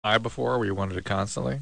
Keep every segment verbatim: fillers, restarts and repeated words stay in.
I before where you wanted it constantly?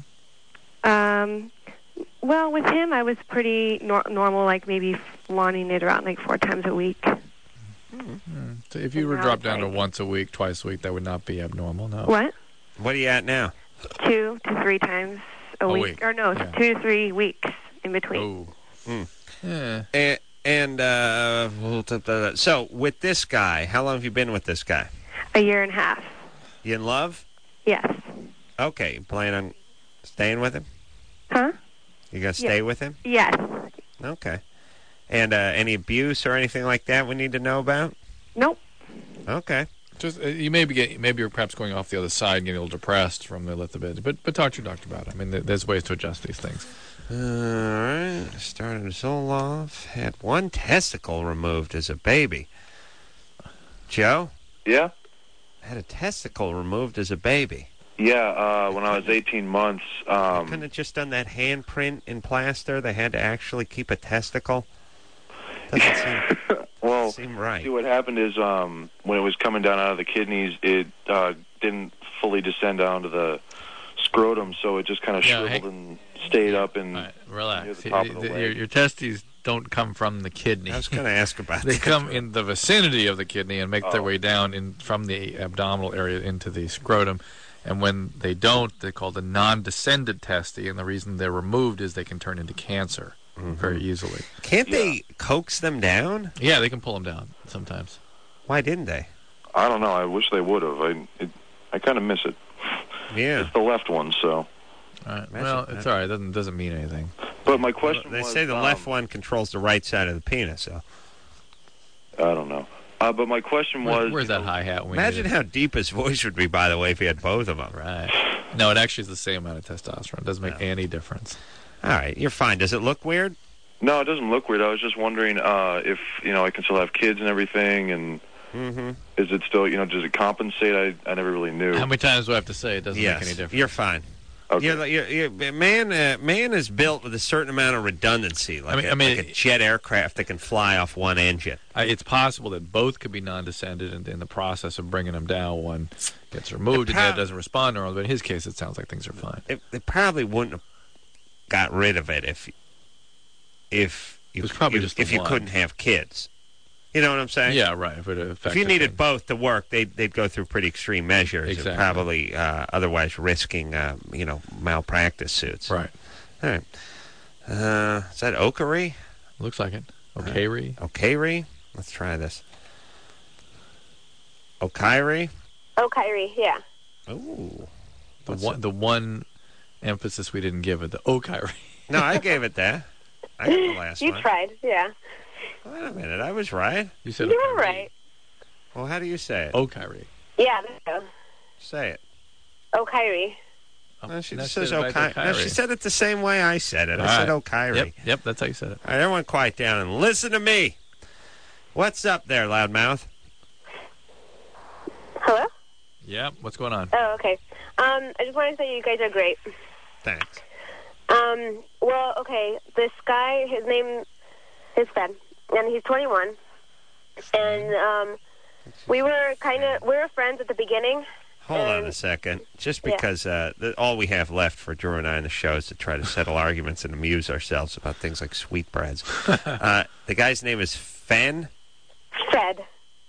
Um, well, with him, I was pretty nor- normal, like maybe wanting it around like four times a week. Mm-hmm. So if you And were now dropped it's down like- to once a week, twice a week, that would not be abnormal, no. What? What are you at now? Two to three times a, A week. week, Or no, yeah. two to three weeks in between. Oh. Mm. Yeah. And, and uh, so with this guy, how long have you been with this guy? A year and a half. You in love? Yes. Okay, you plan on staying with him? Huh? You gonna stay Yeah. with him? Yes. Okay. And uh, any abuse or anything like that we need to know about? Nope. Okay. Just uh, you may be getting, maybe you're perhaps going off the other side and getting a little depressed from the let the bed. But but talk to your doctor about it. I mean, there, there's ways to adjust these things. All right. Started Zoloft. Had one testicle removed as a baby. Joe? Yeah? Had a testicle removed as a baby. Yeah, uh, when I was eighteen months. Um, Couldn't have just done that handprint in plaster. They had to actually keep a testicle. Doesn't seem, well, seem right. see, what happened is um, when it was coming down out of the kidneys, it uh, didn't fully descend down to the scrotum, so it just kind of Yeah, shriveled hey- and stayed up and All right, relax. near the top of the your, leg. your testes don't come from the kidney. I was going to ask about They that. come in the vicinity of the kidney and make their Oh. way down in from the abdominal area into the scrotum. And when they don't, they're called a non-descended testy, and the reason they're removed is they can turn into cancer very easily. Can't Yeah. they coax them down? Yeah, they can pull them down sometimes. Why didn't they? I don't know. I wish they would have. I it, I kind of miss it. Yeah. It's the left one, so. All right. Imagine Well, that. it's all right. It doesn't doesn't mean anything. But my question They was, say the um, left one controls the right side of the penis. So I don't know. Uh, but my question Where- was, where's you that know, hi hat? imagine how deep his voice would be, by the way, if he had both of them. Right. No, it actually is the same amount of testosterone. It doesn't make No. any difference. All right, you're fine. Does it look weird? No, it doesn't look weird. I was just wondering uh, if you know I can still have kids and everything, and Mm-hmm. is it still you know does it compensate? I I never really knew. How many times do I have to say it doesn't Yes, make any difference? you're fine. Okay. You're, you're, you're, man, uh, man is built with a certain amount of redundancy, like, I mean- a, I mean- like a jet aircraft that can fly off one engine. I, it's possible that both could be non-descended, and in the process of bringing them down, one gets removed It and the other prob- doesn't respond normally. But in his case, it sounds like things are fine. It, they probably wouldn't have got rid of it if if you, It was probably you- just the if you one. couldn't have kids. You know what I'm saying? Yeah, right. If, it If affected you needed things. both to work, they'd they'd go through pretty extreme measures, and Exactly. probably uh, otherwise risking uh, you know malpractice suits. Right. All right. Uh, is that Okari? Looks like it. Okay, Ree. Okari? Let's try this. Okairi? Oh, Kyrie, yeah. Ooh. The What's one, the one emphasis we didn't give it. The oh, Kyrie. No, I gave it that. I got the last You one. tried, yeah. Wait a minute, I was right. You said You oh, were Kyrie. right. Well, how do you say it? Oh, Kyrie. Yeah, there you go. Say it. Oh, Kyrie. Oh, No, she and I just says said it right, Okai. No, Okairi. she said it the same way I said it. I All said right. Okairi. Yep, yep, that's how you said it. All right, everyone quiet down and listen to me. What's up there, loudmouth? Hello? Yeah, what's going on? Oh, okay. Um, I just wanted to say you guys are great. Thanks. Um, well, okay, this guy, his name is Fed, and he's twenty-one. And um, we were kind of, we were friends at the beginning. Hold on Um, a second. Just yeah. because uh, the, all we have left for Drew and I in the show is to try to settle arguments and amuse ourselves about things like sweetbreads. uh, the guy's name is Fen? Fed.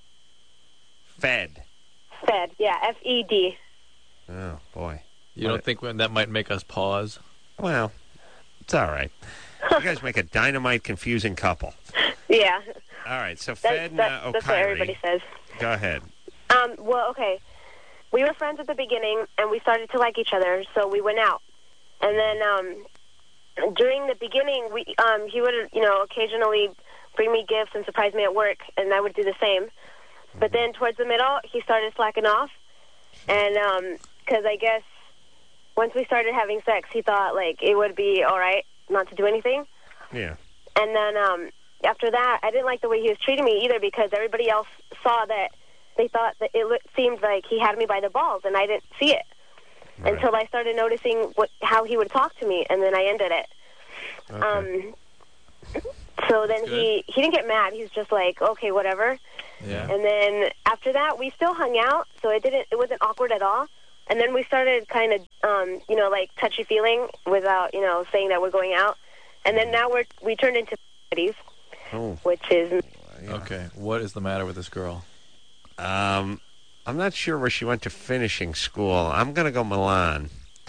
Fed. Fed, yeah, F E D. Oh, boy. You don't think that might make us pause? Well, it's all right. You guys make a dynamite, confusing couple. Yeah, All right, so that, Fed that, uh, that's what everybody Okairi. says. Go ahead. Um, well, okay. We were friends at the beginning, and we started to like each other, so we went out. And then um, during the beginning, we um, he would, you know, occasionally bring me gifts and surprise me at work, and I would do the same. But then towards the middle, he started slacking off, and because I guess once we started having sex, he thought, like, it would be all right not to do anything. Yeah. And then um, after that, I didn't like the way he was treating me either because everybody else saw that they thought that it looked, seemed like he had me by the balls, and I didn't see it Right. until I started noticing what how he would talk to me, and then I ended it. Okay. Um, so then he, he didn't get mad. He was just like, okay, whatever. Yeah. And then after that, we still hung out, so it didn't it wasn't awkward at all. and then we started kind of, um, you know, like touchy-feeling without, you know, saying that we're going out. And then now we're we turned into buddies, Oh. which is Okay, what is the matter with this girl? Um, I'm not sure where she went to finishing school. I'm going to go Milan.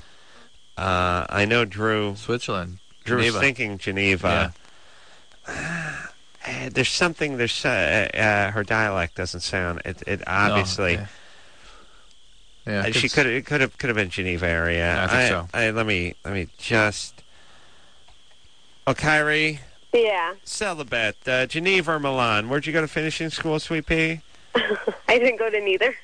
Uh, I know Drew. Switzerland. Drew's Geneva. thinking Geneva. Uh, there's something. There's uh, uh, her dialect doesn't sound. It. It obviously. No, yeah. Yeah, Uh, she it's- could. It could have. Could have been Geneva area. I think so. I, let me. Let me just. Oh, Kyrie, yeah. sell the bet. Uh, Geneva or Milan? Where'd you go to finishing school, Sweet Pea? I didn't go to neither.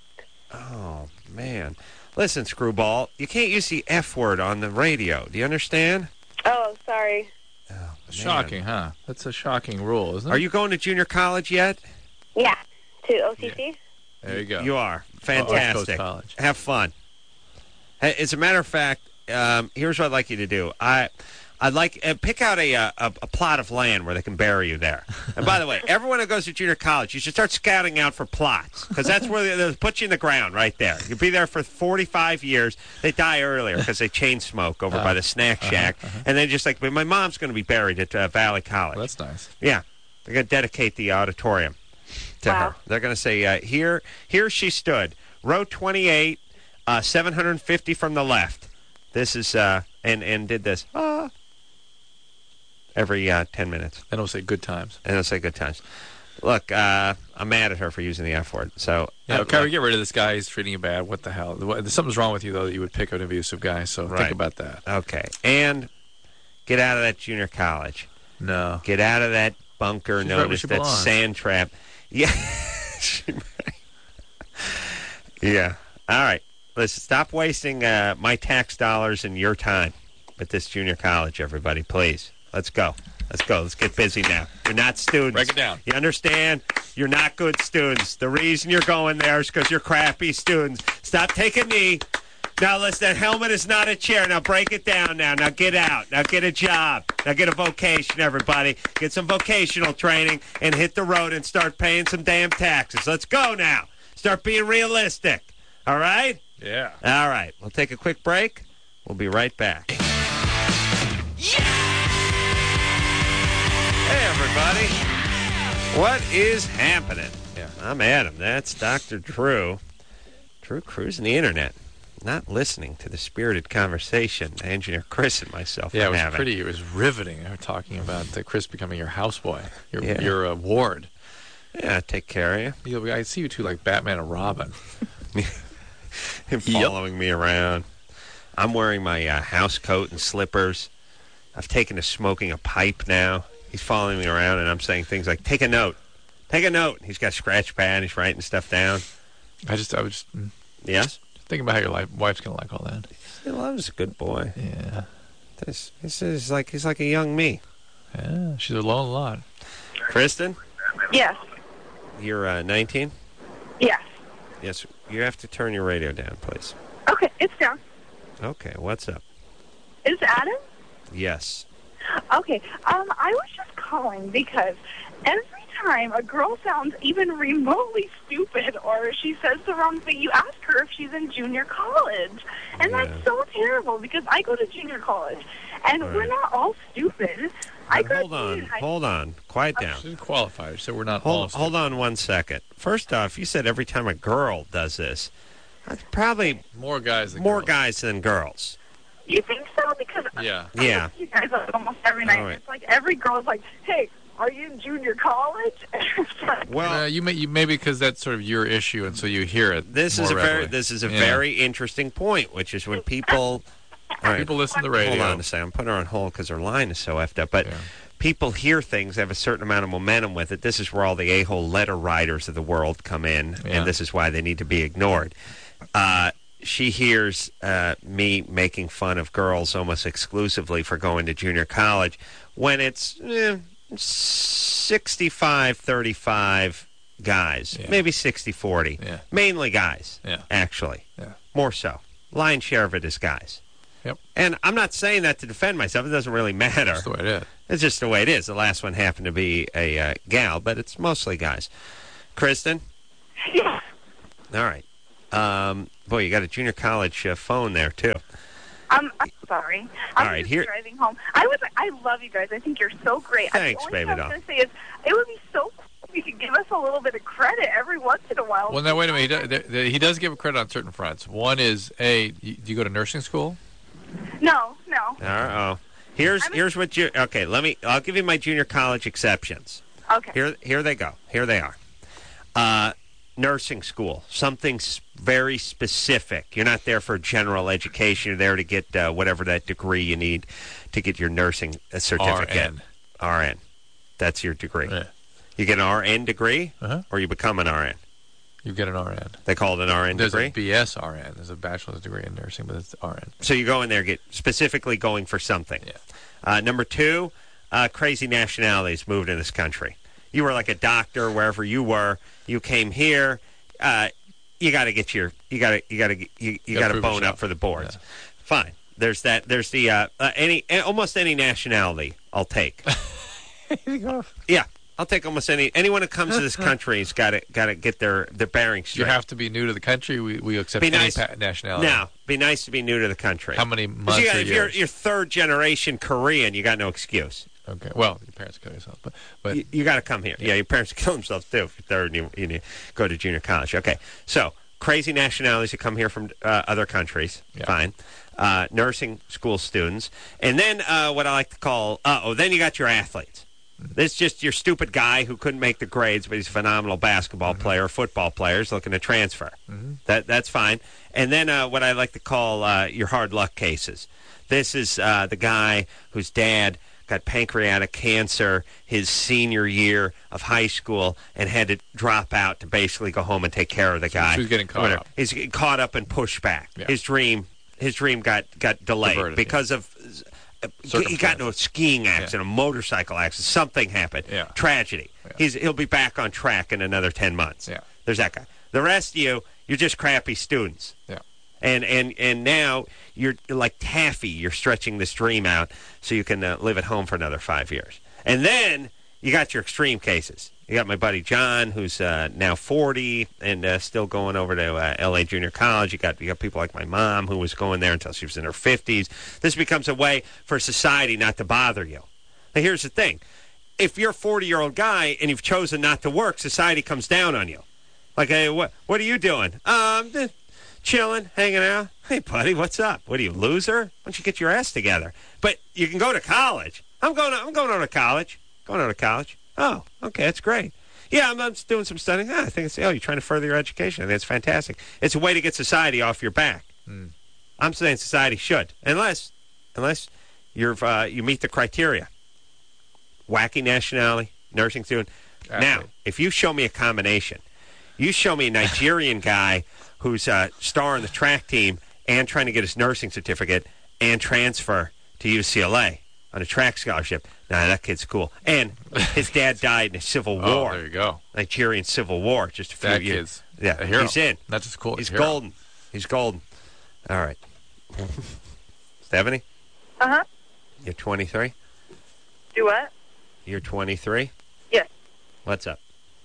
Oh man, listen, Screwball. You can't use the F word on the radio. Do you understand? Oh, sorry. Oh, man. Shocking, huh? That's a shocking rule, isn't it? Are you going to junior college yet? Yeah. To O C C. There you go. You are. West Coast Fantastic. College. Have fun. Hey, as a matter of fact, um, here's what I'd like you to do. I, I'd like uh, pick out a, uh, a a plot of land where they can bury you there. And by the way, everyone who goes to junior college, you should start scouting out for plots because that's where they, they'll put you in the ground right there. You'll be there for forty-five years. They die earlier because they chain smoke over Uh, by the snack shack, uh-huh. and then just like, but my mom's going to be buried at uh, Valley College. Well, that's nice. Yeah, they're going to dedicate the auditorium to Wow. her. They're going to say, uh, "Here, here she stood, row twenty-eight, uh, seven hundred fifty from the left. This is uh, and and did this ah, every uh, ten minutes, They don't say good times. and they'll say good times." Look, uh, I'm mad at her for using the F word. So, Yeah, uh, okay, look, get rid of this guy. He's treating you bad. What the hell? What- Something's wrong with you, though, that you would pick an abusive guy. So Right. think about that. okay, and get out of that junior college. No. Get out of that bunker She's known right where as she that belongs. sand trap. Yeah. She might. Yeah. All right. Listen, stop wasting uh, my tax dollars and your time at this junior college, everybody, please. Let's go. Let's go. Let's get busy now. You're not students. Break it down. You understand? You're not good students. The reason you're going there is because you're crappy students. Stop taking a knee. Now, listen, that helmet is not a chair. Now, break it down now. Now, get out. Now, get a job. Now, get a vocation, everybody. Get some vocational training and hit the road and start paying some damn taxes. Let's go now. Start being realistic. All right? Yeah. All right. We'll take a quick break. We'll be right back. Hey, everybody. What is happening? Yeah. I'm Adam. That's Doctor Drew. Drew cruising the internet. Not listening to the spirited conversation Engineer Chris and myself Yeah, are it was having. pretty. It was riveting. They were talking about uh, Chris becoming your houseboy, your Yeah. your uh, ward. Yeah, take care of you. You, I see you two like Batman and Robin. Him following me around. I'm wearing my uh, house coat and slippers. I've taken to smoking a pipe now. He's following me around, and I'm saying things like, take a note. Take a note. He's got a scratch pad. He's writing stuff down. I just, I was just mm, Yes? thinking about how your life, wife's gonna like all that. He loves a good boy. Yeah, This, this is like, he's like a young me. yeah. She's alone a lot. Kristen, Yes. you're uh, nineteen? Yes. Yes. You have to turn your radio down, please. Okay, it's down. Okay, what's up? Is Adam? Yes. Okay. Um, I was just calling because every time a girl sounds even remotely stupid or she says the wrong thing, you ask her if she's in junior college. And Yeah. that's so terrible because I go to junior college and All we're right. not all stupid. I go Hold to on. junior high- Hold on. Quiet down. She didn't qualify. She said we're not all. Hold, hold on one second. First off, you said every time a girl does this. That's probably More guys than more girls. guys than girls. You think so? Because Yeah. I Yeah. listen to you guys almost every night. All right. It's like every girl's like, hey, are you in junior college? It's like, Well, Uh, you may, you maybe because that's sort of your issue, and so you hear it. this is more a very readily. this is a Yeah. very interesting point, which is when people. All right, People listen to the radio. hold on a second. I'm putting her on hold because her line is so effed up. But Yeah. people hear things, they have a certain amount of momentum with it. This is where all the a-hole letter writers of the world come in, Yeah. and this is why they need to be ignored. Uh, she hears uh, me making fun of girls almost exclusively for going to junior college when it's eh, sixty-five thirty-five guys, Yeah. maybe sixty forty. Yeah. Mainly guys, Yeah. actually. Yeah. More so. Lion's share of it is guys. Yep. And I'm not saying that to defend myself. It doesn't really matter. That's the way it is. It's just the way it is. The last one happened to be a uh, gal, but it's mostly guys. Kristen? yeah. All right. Um, Boy, you got a junior college uh, phone there, too. Um, I'm sorry. All I'm right, just here- driving home. I was. I love you guys. I think you're so great. Thanks, the only baby thing I doll. was going to say is it would be so cool if you could give us a little bit of credit every once in a while. Well, now wait a minute. He does, th- th- he does give credit on certain fronts. One is, a. Do you go to nursing school? No, no. Uh-oh. Here's I'm a- here's what you okay. Let me. I'll give you my junior college exceptions. Okay. Here here they go. Here they are. Uh, nursing school. Something s- very specific. You're not there for general education. You're there to get uh, whatever that degree you need to get your nursing uh, certificate. R N. R N. That's your degree. Yeah. You get an R N degree, Uh-huh. or you become an R N. You get an R N. They call it an R N There's degree. a B S R N. There's a bachelor's degree in nursing, but it's R N. So you go in there, get specifically going for something. Yeah. Uh, number two, uh, crazy nationalities moved in this country. You were like a doctor wherever you were. You came here. Uh, you got to get your. You got to. You got to. You, you Gotta got to prove bone yourself. up for the boards. Yeah. Fine. There's that. There's the uh, uh, any almost any nationality I'll take. Yeah, I'll take almost any anyone who comes to this country's got to got to get their their bearings You straight. have to be new to the country. We we accept Be any nice. pa- nationality. Now, be nice to be new to the country. How many 'Cause months you got- or if you're, years? you're third generation Korean, you got no excuse. Okay. Well, your parents kill yourself, but but You, you got to come here. Yeah. your parents kill themselves too if you're third and you, you need to go to junior college. Okay, so crazy nationalities who come here from uh, other countries. Yeah. Fine. Uh, nursing school students, and then uh, what I like to call uh, oh, then you got your athletes. This is just your stupid guy who couldn't make the grades, but he's a phenomenal basketball Mm-hmm. player, football player, is looking to transfer. Mm-hmm. That that's fine. And then uh, what I like to call uh, your hard luck cases. This is uh, the guy whose dad got pancreatic cancer his senior year of high school and had to drop out to basically go home and take care of the guy. he was getting caught Whatever. up. He's getting caught up and pushed back. Yeah. His dream, his dream got got delayed Diverted, because of. uh, He got into a skiing accident, a motorcycle accident. Something happened. Yeah. Tragedy. Yeah. He's he'll be back on track in another ten months. Yeah. There's that guy. The rest of you, you're just crappy students. Yeah. And and and now you're like taffy. You're stretching this dream out so you can uh, live at home for another five years. And then you got your extreme cases. You got my buddy John, who's uh, now forty and uh, still going over to uh, L A Junior College. You got you got people like my mom, who was going there until she was in her fifties. This becomes a way for society not to bother you. Now, here's the thing: if you're a forty-year-old guy and you've chosen not to work, society comes down on you. Like, hey, what what are you doing? Um, just chilling, hanging out. Hey, buddy, what's up? What are you, loser? Why don't you get your ass together? But you can go to college. I'm going. I'm going on to college. Going on to college. Oh, okay, that's great. Yeah, I'm, I'm just doing some studying. Ah, I think it's, oh, you're trying to further your education. I think it's fantastic. It's a way to get society off your back. Mm. I'm saying society should, unless, unless you're uh, you meet the criteria. Wacky nationality, nursing student. Athlete. Now, if you show me a combination, you show me a Nigerian guy who's a star on the track team and trying to get his nursing certificate and transfer to U C L A on a track scholarship. Nah, that kid's cool. And his dad died in a civil Oh, war, there you go. Nigerian civil war, just a few That years. kid's Yeah, a hero. he's in. Not just cool. He's a hero. golden. He's golden. All right. Stephanie, Uh huh. you're twenty-three? Do what? You're twenty-three? Yes. What's up?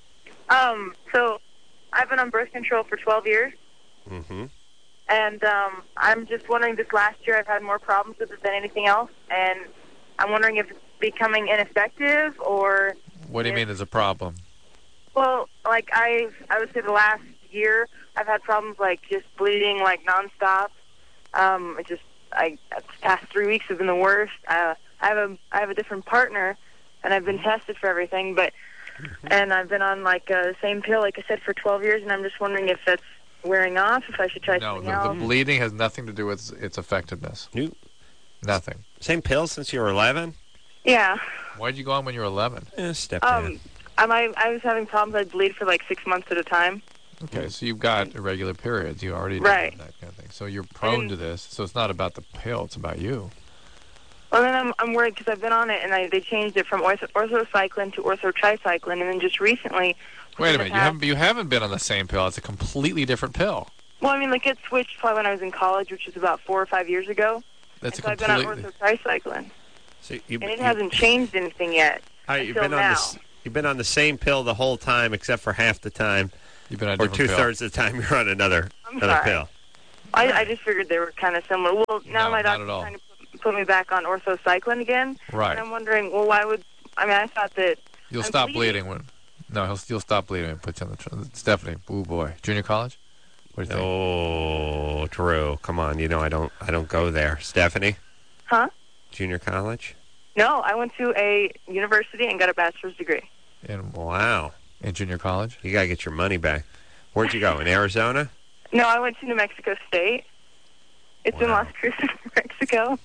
Um. So, I've been on birth control for twelve years, Mm-hmm. and um, I'm just wondering. This last year, I've had more problems with it than anything else, and I'm wondering if it's becoming ineffective or. What do you Yeah. mean there's a problem? Well, like I, I would say the last year, I've had problems like just bleeding like nonstop. Um, it just, I the past three weeks have been the worst. Uh, I have a, I have a different partner, and I've been tested for everything, but, and I've been on like uh, the same pill, like I said, for twelve years, and I'm just wondering if that's wearing off, if I should try No, something the, the else. bleeding has nothing to do with its effectiveness. You Nothing. same pill since you were eleven? Yeah. Why did you go on when you were eleven? Eh, step Um, I, I, I was having problems. I'd bleed for like six months at a time. Okay, so you've got irregular periods. You already know Right. that kind of thing. So you're prone And- to this. So it's not about the pill. It's about you. Well, then I'm, I'm worried because I've been on it, and I, they changed it from ortho, orthocycline to orthotricycline, and then just recently. Wait a within the minute. You past- haven't you haven't been on the same pill. It's a completely different pill. Well, I mean, like it switched probably when I was in college, which was about four or five years ago. That's and a so I've been on completely. orthotricycline, So you, and it you- hasn't changed anything yet. all right, you've until been on now. this. You've been on the same pill the whole time, except for half the time, You've been on a or different two pill. thirds of the time you're on another I'm another sorry. pill. I, I just figured they were kind of similar. Well, now No, my not doctor's at all. trying to put, put me back on orthocycline again. Right. And I'm wondering, well, why would... I mean, I thought that... You'll I'm stop bleeding. bleeding when. No, he'll, you'll stop bleeding and put you on the. Tr- Stephanie, oh boy, junior college. What do you think? Oh, Drew, come on. You know I don't. I don't go there. Stephanie, Huh? junior college. No, I went to a university and got a bachelor's degree. In, Wow. in junior college. You gotta get your money back. Where'd you go? In Arizona? No, I went to New Mexico State. It's in Wow. Las Cruces, New Mexico.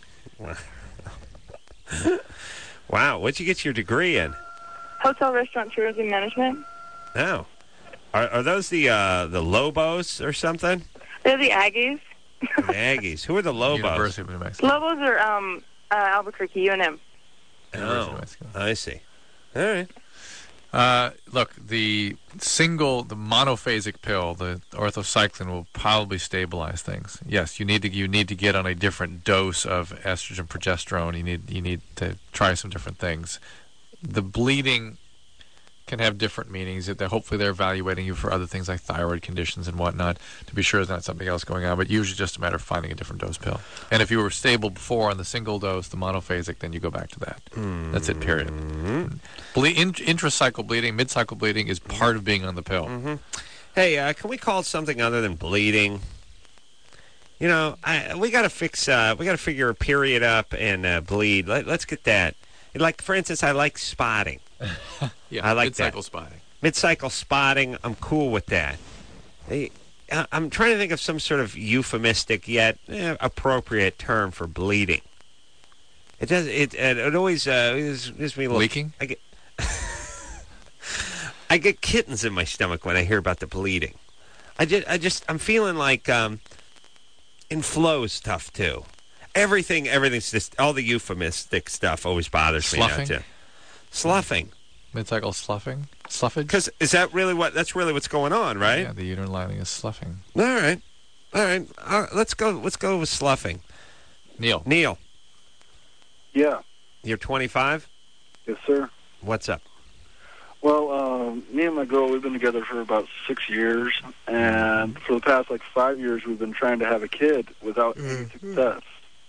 Wow. What'd you get your degree in? Hotel, restaurant, tourism management. Oh. Are, are those the uh, the Lobos or something? They're the Aggies. The Aggies. Who are the Lobos? University of New Mexico. Lobos are um, uh, Albuquerque, U N M. University of Oh, New Mexico. I see. All right. Uh, look, the single, the monophasic pill, the orthocycline, will probably stabilize things. Yes, you need to you need to get on a different dose of estrogen, progesterone. You need you need to try some different things. The bleeding can have different meanings. That hopefully they're evaluating you for other things like thyroid conditions and whatnot to be sure there's not something else going on. But usually just a matter of finding a different dose pill. And if you were stable before on the single dose, the monophasic, then you go back to that. Mm-hmm. That's it. Period. Ble- in- intracycle bleeding, mid-cycle bleeding is part of being on the pill. Mm-hmm. Hey, uh, can we call it something other than bleeding? You know, I, we got to fix. Uh, we got to figure a period up and uh, bleed. Let, let's get that. Like, for instance, I like spotting. Yeah, I like mid-cycle that. spotting. Mid-cycle spotting, I'm cool with that. Hey, I- I'm trying to think of some sort of euphemistic yet eh, appropriate term for bleeding. It does. It it, it always uh, gives, gives me a little, Leaking? I get I get kittens in my stomach when I hear about the bleeding. I just I just I'm feeling like um, and flow's stuff too. Everything everything's just all the euphemistic stuff always bothers Sloughing? me now too. Sloughing. Mid-cycle sloughing? Sloughage? Because is that really what? That's really what's going on, right? Yeah, the uterine lining is sloughing. All right, all right. Uh, let's go. Let's go with sloughing. Neil. Neil, Yeah, you're twenty-five. yes, sir. What's up? Well, um, me and my girl, we've been together for about six years, and for the past, like, five years, we've been trying to have a kid without any success.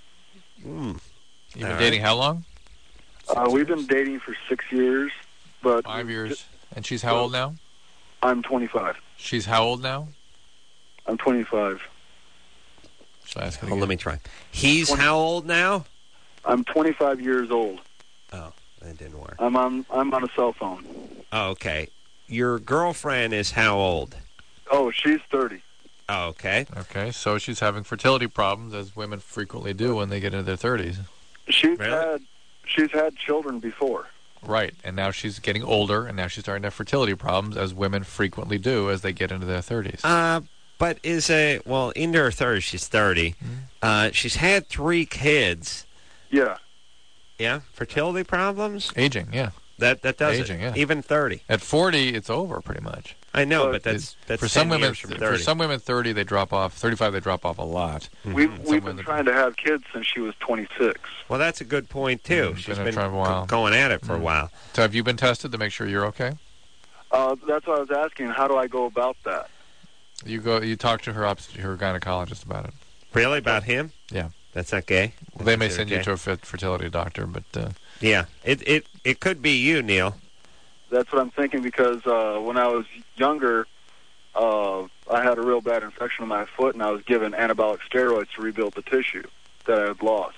Mm. You've All been dating how long? Uh, we've been dating for six years, but... Five years. And she's how old now? I'm twenty-five. She's how old now? I'm twenty-five. Should I ask it Well, again? let me try. He's twenty how old now? I'm twenty-five years old. Oh, that didn't work. I'm on, I'm on a cell phone. Oh, okay. Your girlfriend is how old? Oh, she's thirty. Oh, okay. Okay, so she's having fertility problems, as women frequently do when they get into their thirties. She's Really? had, she's had children before. Right, and now she's getting older, and now she's starting to have fertility problems, as women frequently do as they get into their thirties. Uh, but is a well into her thirties. She's thirty. Uh, she's had three kids. Yeah. Yeah, fertility problems. Aging, yeah. That that does Aging, it. yeah. Even thirty. At forty, it's over pretty much. I know, But but that's that's for some ten women, years from for thirty. some women, thirty they drop off. Thirty-five they drop off a lot. We've, Some we've been women- trying to have kids since she was twenty-six. Well, that's a good point too. Mm, She's been been trying for a while. g- going at it for a Mm. while. So have you been tested to make sure you're okay? Uh, that's what I was asking. How do I go about that? You go. You talk to her obst- her gynecologist about it. Really, about him? Yeah. That's not gay. Well, they may That's send you okay. to a fer- fertility doctor, but uh, Yeah, it it it could be you, Neil. That's what I'm thinking because uh, when I was younger, uh, I had a real bad infection in my foot, and I was given anabolic steroids to rebuild the tissue that I had lost.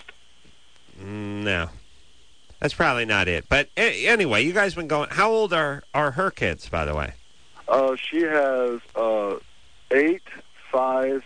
Mm, No, that's probably not it. But a- anyway, you guys been going. How old are are her kids, by the way? Uh, she has uh, eight, five,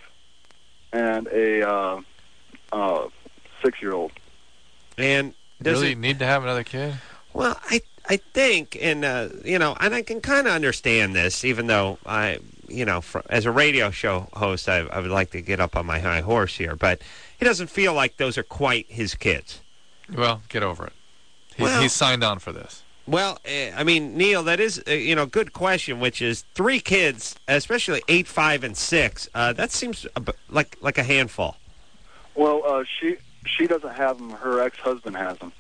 and a uh, uh, six-year-old. And does really it? need to have another kid? Well, I I think, and uh, you know, and I can kind of understand this, even though I, you know, for, as a radio show host, I, I would like to get up on my high horse here, but he doesn't feel like those are quite his kids. Well, get over it. He's, Well- he's signed on for this. Well, uh, I mean, Neil, that is, uh, you know, good question, which is three kids, especially eight, five, and six. Uh, that seems a b- like like a handful. Well, uh, she she doesn't have them. Her ex-husband has them.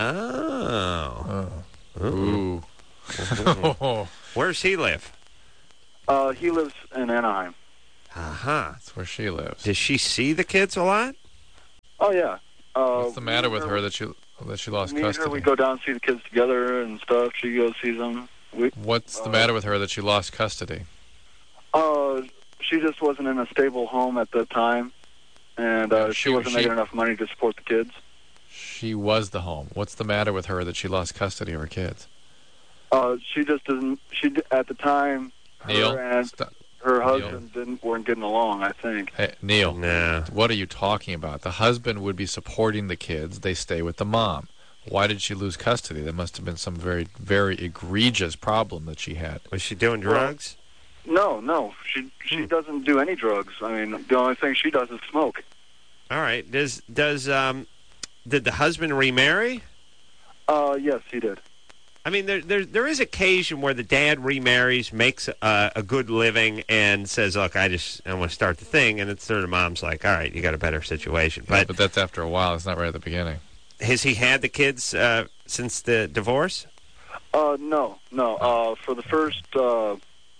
Oh. Oh. Ooh. Where's he live? Uh, he lives in Anaheim. Uh-huh. That's where she lives. Does she see the kids a lot? Oh yeah. Uh, What's the matter with her that she that she lost me and her, custody? we go down and see the kids together and stuff. She goes sees them. We, What's the uh, matter with her that she lost custody? Uh, she just wasn't in a stable home at the time, and uh, Yeah, she, she- wasn't she- making enough money to support the kids. She was the home. What's the matter with her that she lost custody of her kids? Uh, she just doesn't. She d- at the time, Neil, her and stop. her Neil. husband didn't weren't getting along. I think. Hey, Neil, No. what are you talking about? The husband would be supporting the kids. They stay with the mom. Why did she lose custody? There must have been some very, very egregious problem that she had. Was she doing drugs? No, no. She she doesn't do any drugs. I mean, the only thing she does is smoke. All right. Does does um, did the husband remarry? Uh, yes, he did. I mean, there, there, there is occasion where the dad remarries, makes a, a good living, and says, look, I just I want to start the thing, and it's sort of the mom's like, all right, you got a better situation. Yeah, But, but that's after a while. It's not right at the beginning. has he had the kids uh, since the divorce? Uh, no, no. Uh, for the first, uh,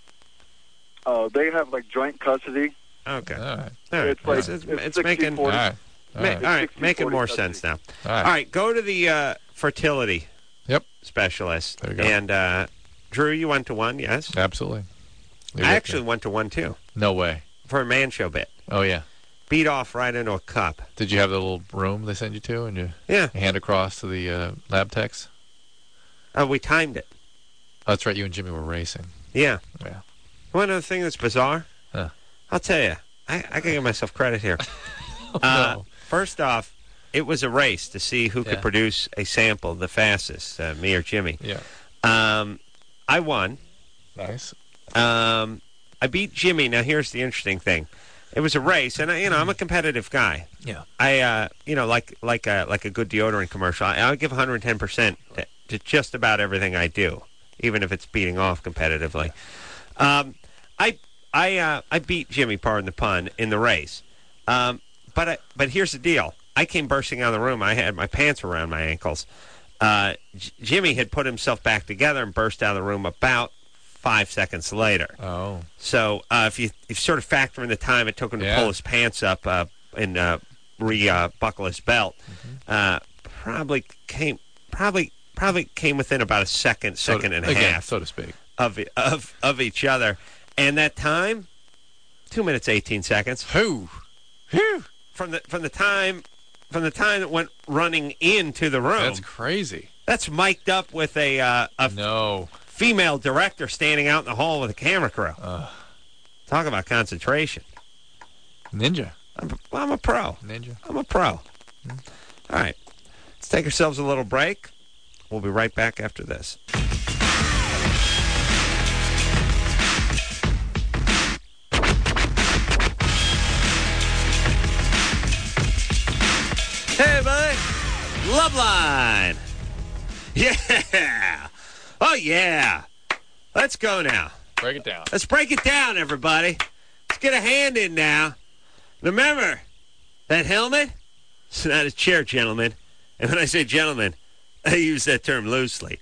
uh, they have like joint custody. Okay. All right. All right. It's like it's, it's, it's it's sixty making All forty. right. All ma- right. all right, sixty making forty more custody. sense now. All right. All right, go to the uh, fertility Yep. specialist. There you go. And uh, Drew, you went to one, yes? Absolutely. Leave I it actually there. went to one too No way. for a man show bit. Oh, yeah. Beat off right into a cup. Did you have the little room they sent you to and you Yeah. hand across to the uh, lab techs? Oh, we timed it. Oh, that's right. You and Jimmy were racing. Yeah. Yeah. One other thing that's bizarre, Huh. I'll tell you, I, I can give myself credit here. Oh, Uh, no. First off, it was a race to see who could Yeah. produce a sample the fastest, uh, me or Jimmy. Yeah. Um, I won. Nice. Um, I beat Jimmy. Now, here's the interesting thing. It was a race, and I, you know I'm a competitive guy. Yeah. I, uh, you know, like like a like a good deodorant commercial. I, I would give one hundred ten percent to, to just about everything I do, even if it's beating off competitively. Um, I I uh, I beat Jimmy, pardon the pun, in the race. Um, but I, but here's the deal. I came bursting out of the room. I had my pants around my ankles. Uh, J- Jimmy had put himself back together and burst out of the room about five seconds later. Oh. So uh, if you if you sort of factor in the time it took him to Yeah. pull his pants up uh, and uh, re-buckle his belt, uh, probably came probably probably came within about a second, So to- second and a again, half so to speak. of of of each other, and that time, two minutes eighteen seconds. Who? Whew. From the from the time from the time that went running into the room. That's crazy. That's mic'd up with a uh, a No. female director standing out in the hall with a camera crew. Uh, Talk about concentration. ninja. I'm, well, I'm a pro. Ninja. I'm a pro. All right. Let's take ourselves a little break. We'll be right back after this. Hey, buddy. Love line. Yeah. Oh, yeah. Let's go now. Break it down. Let's break it down, everybody. Let's get a hand in now. Remember, that helmet? It's not a chair, gentlemen. And when I say gentlemen, I use that term loosely.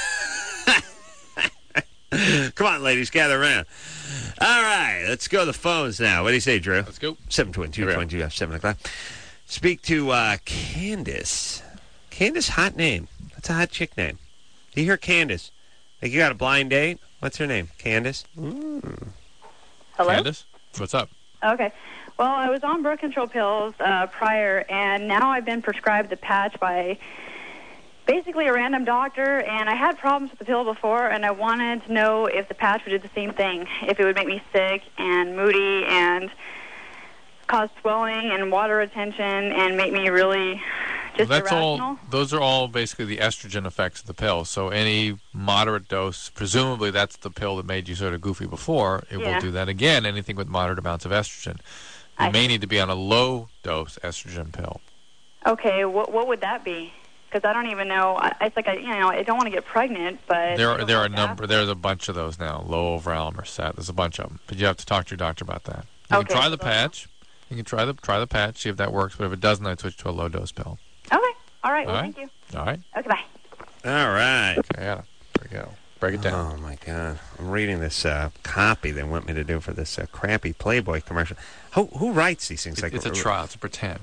Come on, ladies, gather around. All right, let's go to the phones now. What do you say, Drew? Let's go. seven twenty-two, twenty-two, seven o'clock. Speak to uh, Candace. Candace, hot name. That's a hot chick name. Do you hear Candace? Like you got a blind date? What's her name? Candace? Mm. Hello? Candace? What's up? Okay. Well, I was on birth control pills uh, prior, and now I've been prescribed the patch by basically a random doctor, and I had problems with the pill before, and I wanted to know if the patch would do the same thing, if it would make me sick and moody and cause swelling and water retention and make me really just Well, that's irrational. all. Those are all basically the estrogen effects of the pill. So any moderate dose, presumably that's the pill that made you sort of goofy before. It Yeah. will do that again. Anything with moderate amounts of estrogen, you I may need to be on a low dose estrogen pill. Okay, what what would that be? Because I don't even know. I, it's like I, you know, I don't want to get pregnant, but I There are don't there know are a what to number. ask. There's a bunch of those now. Low Overalm or Set. There's a bunch of them. But you have to talk to your doctor about that. You Okay, can try so the those- patch. You can try the try the patch. See if that works. But if it doesn't, I'd switch to a low dose pill. Okay, all right. Well, All right. thank you. All right. Okay, bye. All right. Okay. Yeah. There we go. Break it down. Oh, my God. I'm reading this uh, copy they want me to do for this uh, crappy Playboy commercial. Who who writes these things? It, like it's a trial. It's a pretend.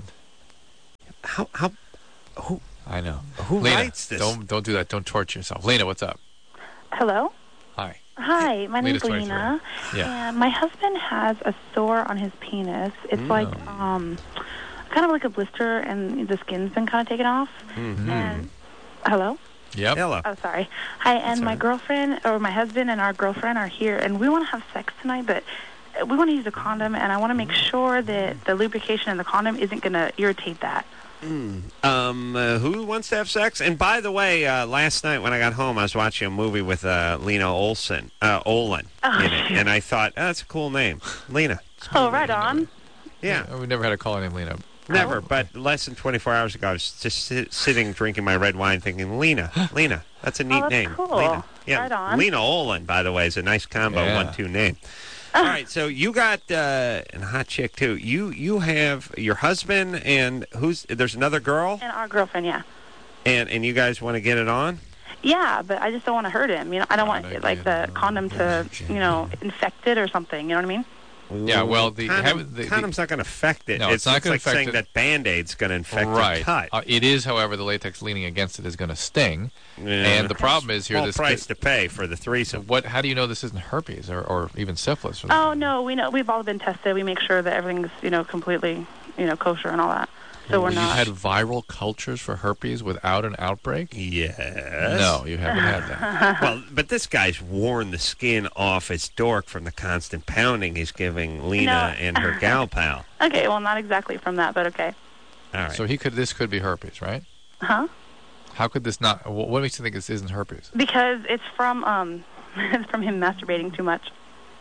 How how who I know. who Lena, writes this? Don't don't do that. Don't torture yourself. Lena, what's up? Hello? Hi. Hi, my name's Lena's Lena. twenty-three. Yeah. And my husband has a sore on his penis. It's Mm. like um kind of like a blister, and the skin's been kind of taken off. Mm-hmm. And hello? Yep. Hello. Oh, sorry. Hi, and That's my all right. girlfriend, or my husband and our girlfriend are here, and we want to have sex tonight, but we want to use a condom, and I want to make sure that the lubrication in the condom isn't going to irritate that. Mm. Um, uh, who wants to have sex? And by the way, uh, last night when I got home, I was watching a movie with uh, Lena Olson, uh, Olin Oh, in it, and I thought, oh, that's a cool name, Lena. Oh, right on. Yeah. We never had a caller named Lena. Never, but less than twenty-four hours ago, I was just sit, sitting drinking my red wine thinking, Lena, Lena, that's a neat Oh, that's name. cool. Lena. Yeah, Right on. Lena Olin, by the way, is a nice combo Yeah. one-two name. All right, so you got, uh, and a hot chick, too. You you have your husband and who's, there's another girl, And our girlfriend, yeah. and, and you guys want to get it on? Yeah, but I just don't want to hurt him. You know, I don't want Gotta like get the condom to, you know, infect it or something. You know what I mean? Yeah, well, the- Condom, have- the- the- condom's not going to affect it. No, it's not gonna like affect saying it. that Band-Aid's going to infect right. the cut. Uh, it is, however, the latex leaning against it is going to sting. Yeah. And the problem is here, Small this price to pay for the threesome. What? How do you know this isn't herpes or, or even syphilis? Or Oh no, we know we've all been tested. We make sure that everything's you know completely you know kosher and all that. So we're You've not. had viral cultures for herpes without an outbreak? Yes. No, you haven't had that. Well, but this guy's worn the skin off his dork from the constant pounding he's giving Lena No. and her gal pal. Okay, well not exactly from that, but okay. All right. So he could. This could be herpes, right? Huh? How could this not? wh- What makes you think this isn't herpes? Because it's from um, it's from him masturbating too much.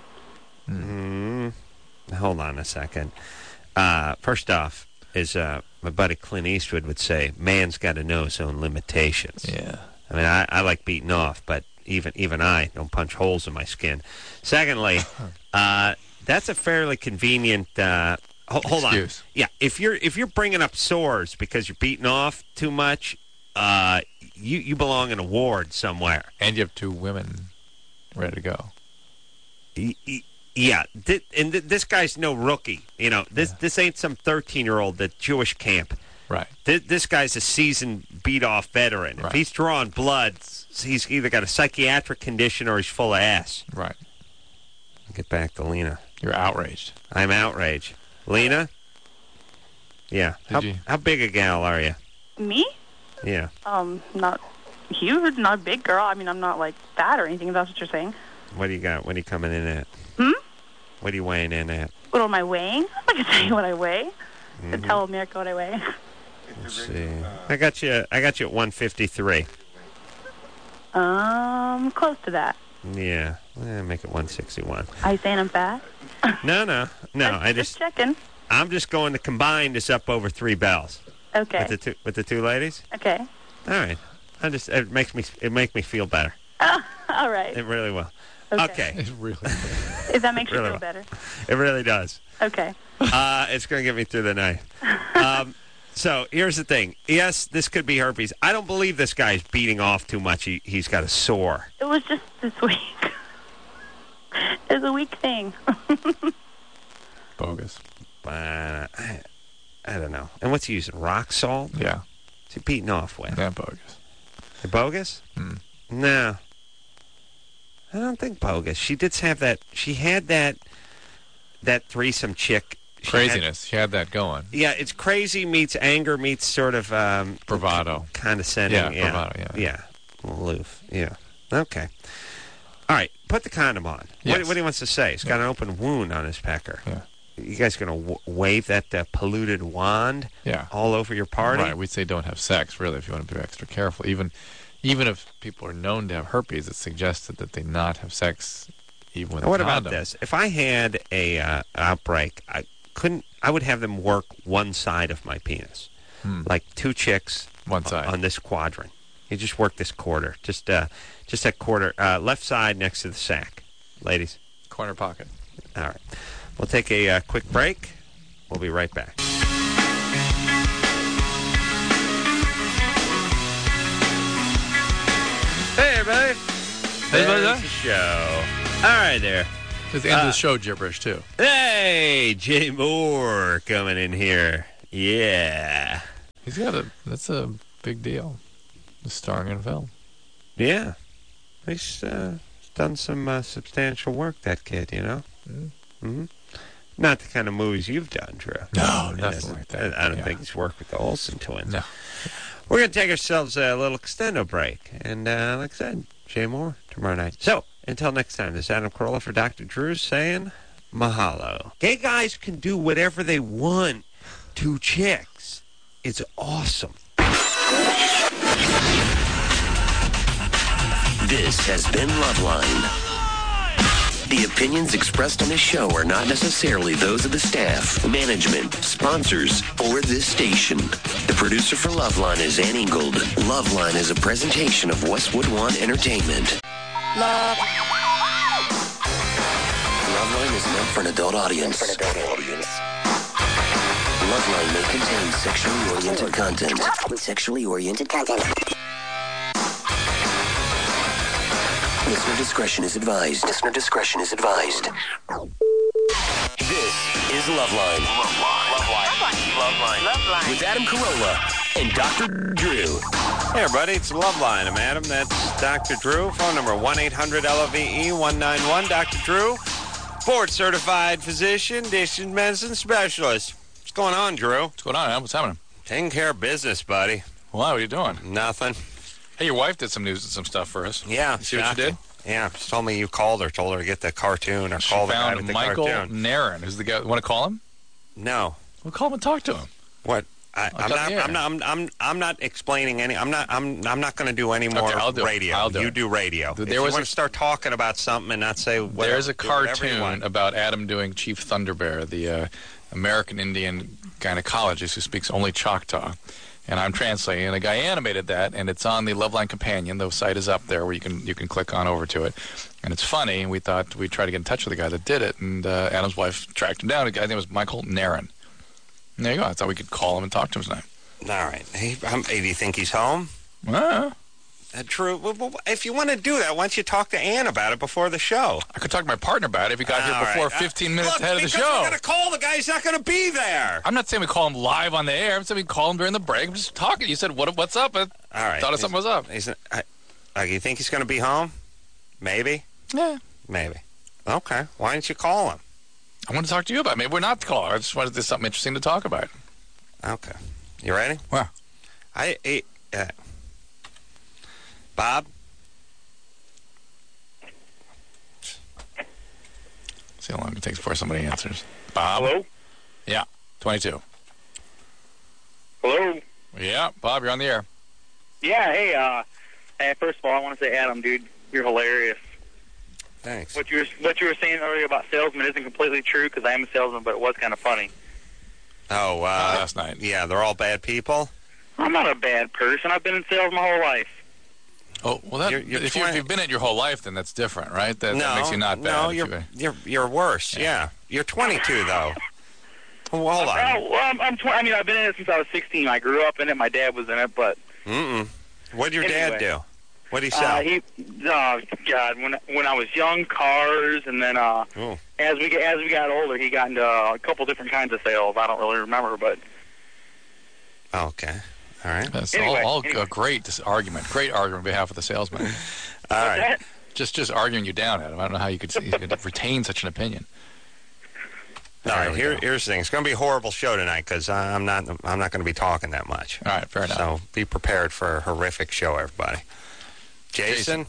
Mm, hold on a second. Uh, first off, is uh, my buddy Clint Eastwood would say, man's got to know his own limitations. Yeah. I mean, I, I like beating off, but even even I don't punch holes in my skin. Secondly, uh, that's a fairly convenient. Uh, ho- hold Excuse. on. Yeah, if you're if you're bringing up sores because you're beating off too much, uh, you you belong in a ward somewhere. And you have two women ready to go. Y- y- Yeah, thi- and th- this guy's no rookie. You know, this this ain't some thirteen-year-old at Jewish camp. Right. Th- this guy's a seasoned, beat-off veteran. Right. If he's drawing blood, he's either got a psychiatric condition or he's full of ass. Right. Get back to Lena. You're outraged. I'm outraged. Lena? Yeah. Did How, you- how big a gal are you? Me? Yeah. Um, not huge, not a big girl. I mean, I'm not like fat or anything. If that's what you're saying. What do you got? What are you coming in at? Hmm? What are you weighing in at? What am I weighing? I can tell you what I weigh. To Mhm. tell America what I weigh. Let's see. I got you. I got you at one fifty-three. Um, close to that. Yeah. Eh, make it one sixty-one. Are you saying I'm fat? No, no, no. I just. checking. I'm just going to combine this up over three bells. Okay. With the two with the two ladies. Okay. All right. I just it makes me it make me feel better. All right. It really will. Okay. Okay. It really. If that makes you Really feel well. better. It really does. Okay. Uh, it's going to get me through the night. Um, so here's the thing. Yes, this could be herpes. I don't believe this guy's beating off too much. He he's got a sore. It was just this week. It's a week thing. Bogus. Uh, I, I don't know. And what's he using? Rock salt? Yeah. What's he beating off with? Yeah, bogus. The bogus? Hmm. No. I don't think bogus. She did have that. She had that. That threesome chick. She had- Craziness. She had that going. yeah, it's crazy meets anger meets sort of um, Bravado. condescending. Yeah, bravado, yeah. yeah, aloof. Yeah. Okay. All right. Put the condom on. What, Yes. what do he wants to say? He's got an open wound on his pecker. Yeah. You guys gonna w- wave that uh, polluted wand Yeah. all over your party? Right. We'd say don't have sex, really, if you want to be extra careful. Even even if people are known to have herpes, it's suggested that they not have sex even with Now, a what condom. about this? If I had a uh, outbreak, I couldn't. I would have them work one side of my penis, Hmm. like two chicks One o- side. on this quadrant. You just work this quarter, just uh, just that quarter, uh, left side next to the sack, ladies. Corner pocket. All right, we'll take a uh, quick break. We'll be right back. Hey, everybody. Ends the show. All right, there. It's the end Uh, of the show gibberish, too. Hey, Jay Moore coming in here. Yeah. He's got a, that's a big deal. He's starring in a film. Yeah. He's uh, done some uh, substantial work, that kid, you know? Mm. Mm-hmm. Not the kind of movies you've done, Drew. No, He nothing doesn't- like that. I I don't Yeah. think he's worked with the Olsen twins. No. We're going to take ourselves a little extendo break. And uh, like I said, Jay Moore tomorrow night. So, until next time, this is Adam Carolla for Doctor Drew saying mahalo. Gay guys can do whatever they want to chicks. It's awesome. This has been Loveline. The opinions expressed on this show are not necessarily those of the staff, management, sponsors, or this station. The producer for Loveline is Ann Ingold. Loveline is a presentation of Westwood One Entertainment. Love. Loveline is meant for an adult audience. Loveline may contain sexually oriented content. Sexually oriented content. Listener discretion is advised. Listener discretion is advised. This is Loveline. Loveline. Loveline. Loveline. Loveline. With Adam Carolla and Doctor Drew. Hey, everybody, it's Loveline. I'm Adam. That's Doctor Drew. Phone number one eight hundred L O V E one nine one. Doctor Drew, board-certified physician, dish and medicine specialist. What's going on, Drew? What's going on, Adam? What's happening? Taking care of business, buddy. Why? What are you doing? Nothing. Hey, your wife did some news and some stuff for us. Yeah. You see what she did? Yeah, she told me you called her, told her to get the cartoon, or She call the guy found with the Michael cartoon. Nairn. Who's the guy? Want to call him? No. We'll call him and talk to him. What? I, I'll I'm, cut not, the air. I'm not. I'm. I'm. I'm not explaining any. I'm not. I'm. I'm not going to do any more Okay, I'll do it. radio. I'll do you it. do radio. There if you was want a- to start talking about something and not say whatever, There's a do whatever you cartoon want. about Adam doing Chief Thunderbear, the uh, American Indian gynecologist who speaks only Choctaw. And I'm translating, and a guy animated that, and it's on the Loveline Companion. The site is up there where you can you can click on over to it. And it's funny, and we thought we'd try to get in touch with the guy that did it, and uh, Adam's wife tracked him down. The guy's name was Michael Nairn. And there you go. I thought we could call him and talk to him tonight. All right. Hey, um, hey, do you think he's home? Well, Uh, Drew, well, well, if you want to do that, why don't you talk to Ann about it before the show? I could talk to my partner about it if he got All here before right. Uh, fifteen minutes look, ahead of the because show. we're going to call the guy. He's not going to be there. I'm not saying we call him live on the air. I'm saying we call him during the break. I'm just talking. You said, what, what's up? I All right. thought He's- something was up. He's, I, like, you think he's going to be home? Maybe? Yeah. Maybe. Okay. Why don't you call him? I want to talk to you about it. Maybe we're not the caller. I just wanted there's something interesting to talk about. Okay. You ready? Well. I, I uh, Bob? See how long it takes before somebody answers. Bob? Hello? Yeah, twenty-two. Hello? Yeah, Bob, you're on the air. Yeah, hey, uh, hey, first of all, I want to say, Adam, dude, you're hilarious. Thanks. What you were, what you were saying earlier about salesmen isn't completely true, because I am a salesman, but it was kind of funny. Oh, uh, last night. Yeah, they're all bad people? I'm not a bad person. I've been in sales my whole life. Oh, well, that, You're- you're if, you, if you've been it your whole life, then that's different, right? That, no, that makes you not bad. No, if you're, you- you're, you're worse, yeah. You're twenty-two, though. Well, hold on. Oh, well, I'm, I'm tw- I mean, I've been in it since I was sixteen. I grew up in it. My dad was in it, but... Mm-mm. What did your dad Anyway. do? What did he sell? Uh, he, oh God! When when I was young, cars, and then uh, Ooh. as we as we got older, he got into uh, a couple different kinds of sales. I don't really remember, but Okay. All right. That's Anyway, all, all anyway. a great dis- argument. Great argument on behalf of the salesman. All right. that, just just arguing you down, Adam. I don't know how you could, you could retain such an opinion. All There right. we Here, go. here's the thing. It's going to be a horrible show tonight because I'm not. I'm not going to be talking that much. All right, fair enough. So be prepared for a horrific show, everybody. Jason.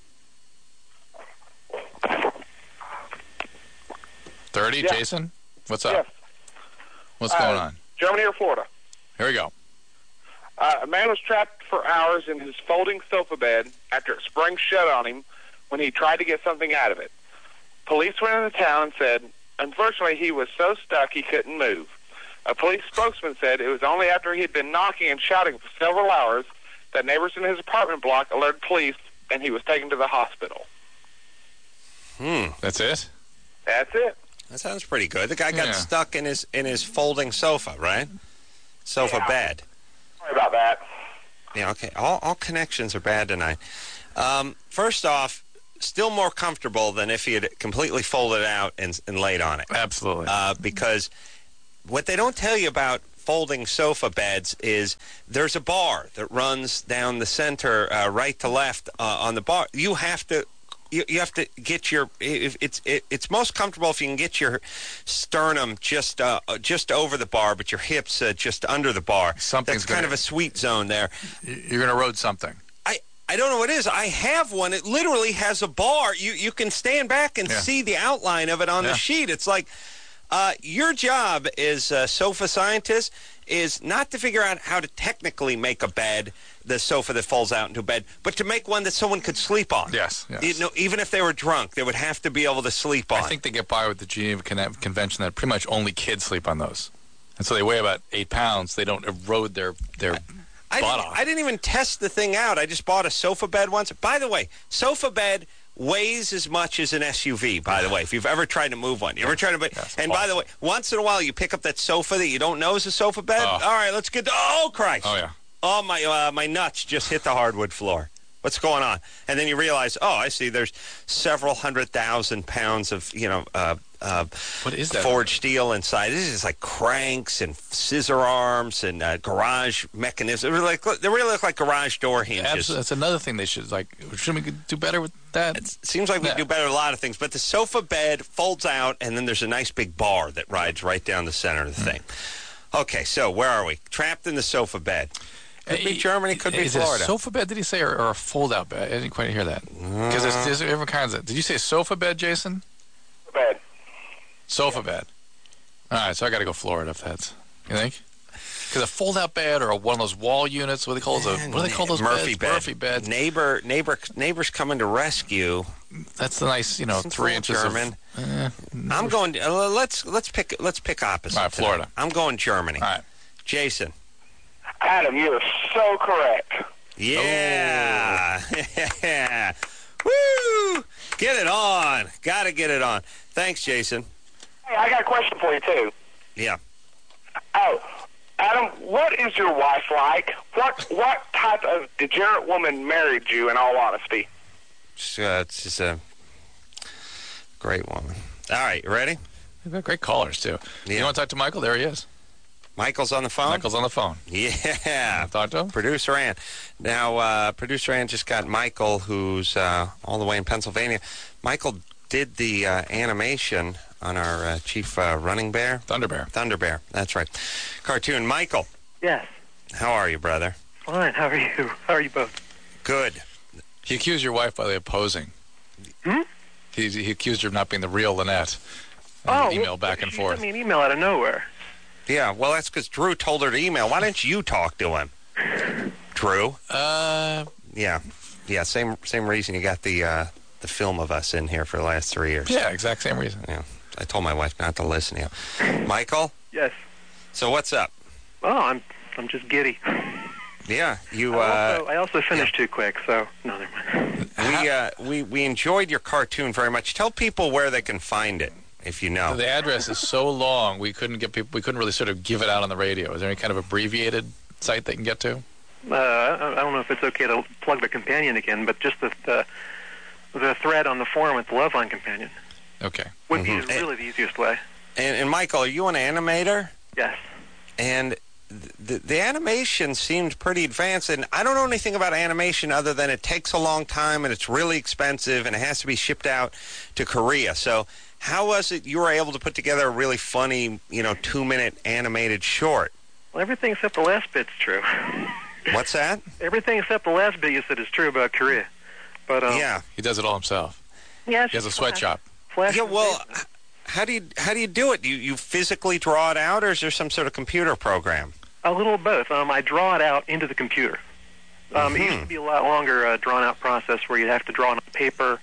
thirty, Yeah. Jason? What's up? Yes. What's Uh, going on? Germany or Florida? Here we go. Uh, a man was trapped for hours in his folding sofa bed after it sprang shut on him when he tried to get something out of it. Police went into town and said, unfortunately, he was so stuck he couldn't move. A police spokesman said it was only after he had been knocking and shouting for several hours that neighbors in his apartment block alerted police, and he was taken to the hospital. Hmm. That's it? That's it. That sounds pretty good. The guy got Yeah. stuck in his in his folding sofa, right? Sofa Yeah. bed. Sorry about that. Yeah. Okay. All all connections are bad tonight. Um, first off, still more comfortable than if he had completely folded out and, and laid on it. Absolutely. Uh, because what they don't tell you about folding sofa beds is there's a bar that runs down the center, uh, right to left uh, on the bar. You have to you, you have to get your if it's it, it's most comfortable if you can get your sternum just uh, just over the bar, but your hips uh, just under the bar. Something's That's kind gonna, of a sweet zone there. You're going to erode something. I, I don't know what it is. I have one. It literally has a bar. You you can stand back and Yeah. see the outline of it on Yeah. the sheet. It's like uh, your job as a sofa scientist is not to figure out how to technically make a bed, the sofa that falls out into a bed, but to make one that someone could sleep on. Yes, yes. You know, even if they were drunk, they would have to be able to sleep on. I think they get by with the Geneva Con- Convention that pretty much only kids sleep on those. And so they weigh about eight pounds. They don't erode their, their I butt didn't, off. I didn't even test the thing out. I just bought a sofa bed once. By the way, sofa bed weighs as much as an S U V, by the way, if you've ever tried to move one. You ever tried to... That's and by the way, once in a while you pick up that sofa that you don't know is a sofa bed. Oh. All right, let's get... To, oh, Christ. Oh, yeah. Oh, my uh, my nuts just hit the hardwood floor. What's going on? And then you realize, oh, I see there's several hundred thousand pounds of, you know, uh, uh, What is that? forged steel inside. This is like cranks and scissor arms and uh, garage mechanisms. They really, like, they really look like garage door hinges. Absolutely. That's another thing they should, like, shouldn't we do better with that? It seems like we Yeah. do better at a lot of things, but the sofa bed folds out, and then there's a nice big bar that rides right down the center of the thing. Okay, so where are we? Trapped in the sofa bed. Could be Germany, could be Is Florida. it a sofa bed, did he say, or, or a fold-out bed? I didn't quite hear that. Because there's, there's different kinds of... Did you say sofa bed, Jason? Bed. Sofa bed. All right, so I got to go Florida if that's... You think? Because a fold-out bed or a, one of those wall units, what do they call those? What do they call those Murphy beds? bed. Murphy beds. Neighbor, neighbor, neighbor's coming to rescue. That's the nice, you know, Isn't three full inches German. of... Eh, I'm going. Uh, let's let's pick let's pick opposite. All right, Florida. tonight. I'm going Germany. All right. Jason. Adam, you are so correct. Yeah. Yeah. Woo! Get it on. Got to get it on. Thanks, Jason. Hey, I got a question for you, too. Yeah. Oh, Adam, what is your wife like? What what type of degenerate woman married you, in all honesty? She's, uh, she's a great woman. All right, you ready? We've got great callers, too. Yeah. You want to talk to Michael? There he is. Michael's on the phone? Michael's on the phone. Yeah. Talk to him? Producer Ann. Now, uh, Producer Ann just got Michael, who's uh, all the way in Pennsylvania. Michael did the uh, animation on our uh, chief uh, running bear. Thunder Bear. Thunder Bear, that's right. Cartoon. Michael, Yes. how are you, brother? Fine. How are you? How are you both? Good. He accused your wife, by the way, of posing. Hmm? He, he accused her of not being the real Lynette. And Oh, an email well, back and she forth. sent me an email out of nowhere. Yeah, well, that's because Drew told her to email. Why didn't you talk to him? Drew? Uh, Yeah. Yeah, same same reason you got the uh, the film of us in here for the last three years. yeah, exact same reason. Yeah. I told my wife not to listen to you. Michael? Yes. So what's up? Oh, I'm I'm just giddy. Yeah, you. I Uh, also, I also finished too quick, so no, never mind. we uh, we we enjoyed your cartoon very much. Tell people where they can find it, if you know. The address is so long, we couldn't get people. We couldn't really sort of give it out on the radio. Is there any kind of abbreviated site they can get to? Uh, I, I don't know if it's okay to plug the companion again, but just the the, the thread on the forum with the Loveline companion Okay. would Mhm. be really the easiest way. And, and Michael, are you an animator? Yes. And the, the animation seemed pretty advanced, and I don't know anything about animation other than it takes a long time and it's really expensive and it has to be shipped out to Korea. So how was it you were able to put together a really funny, you know, two-minute animated short? Well, everything except the last bit's true. What's that? Everything except the last bit you said is true about Korea. But um, Yeah. He does it all himself. yeah, it's He has a just sweatshop. Flash Yeah, and well, basic. how do you how do you do it? Do you, you physically draw it out, or is there some sort of computer program? A little of both. Um, I draw it out into the computer. Um, It used to be a lot longer uh, drawn-out process where you'd have to draw it on paper,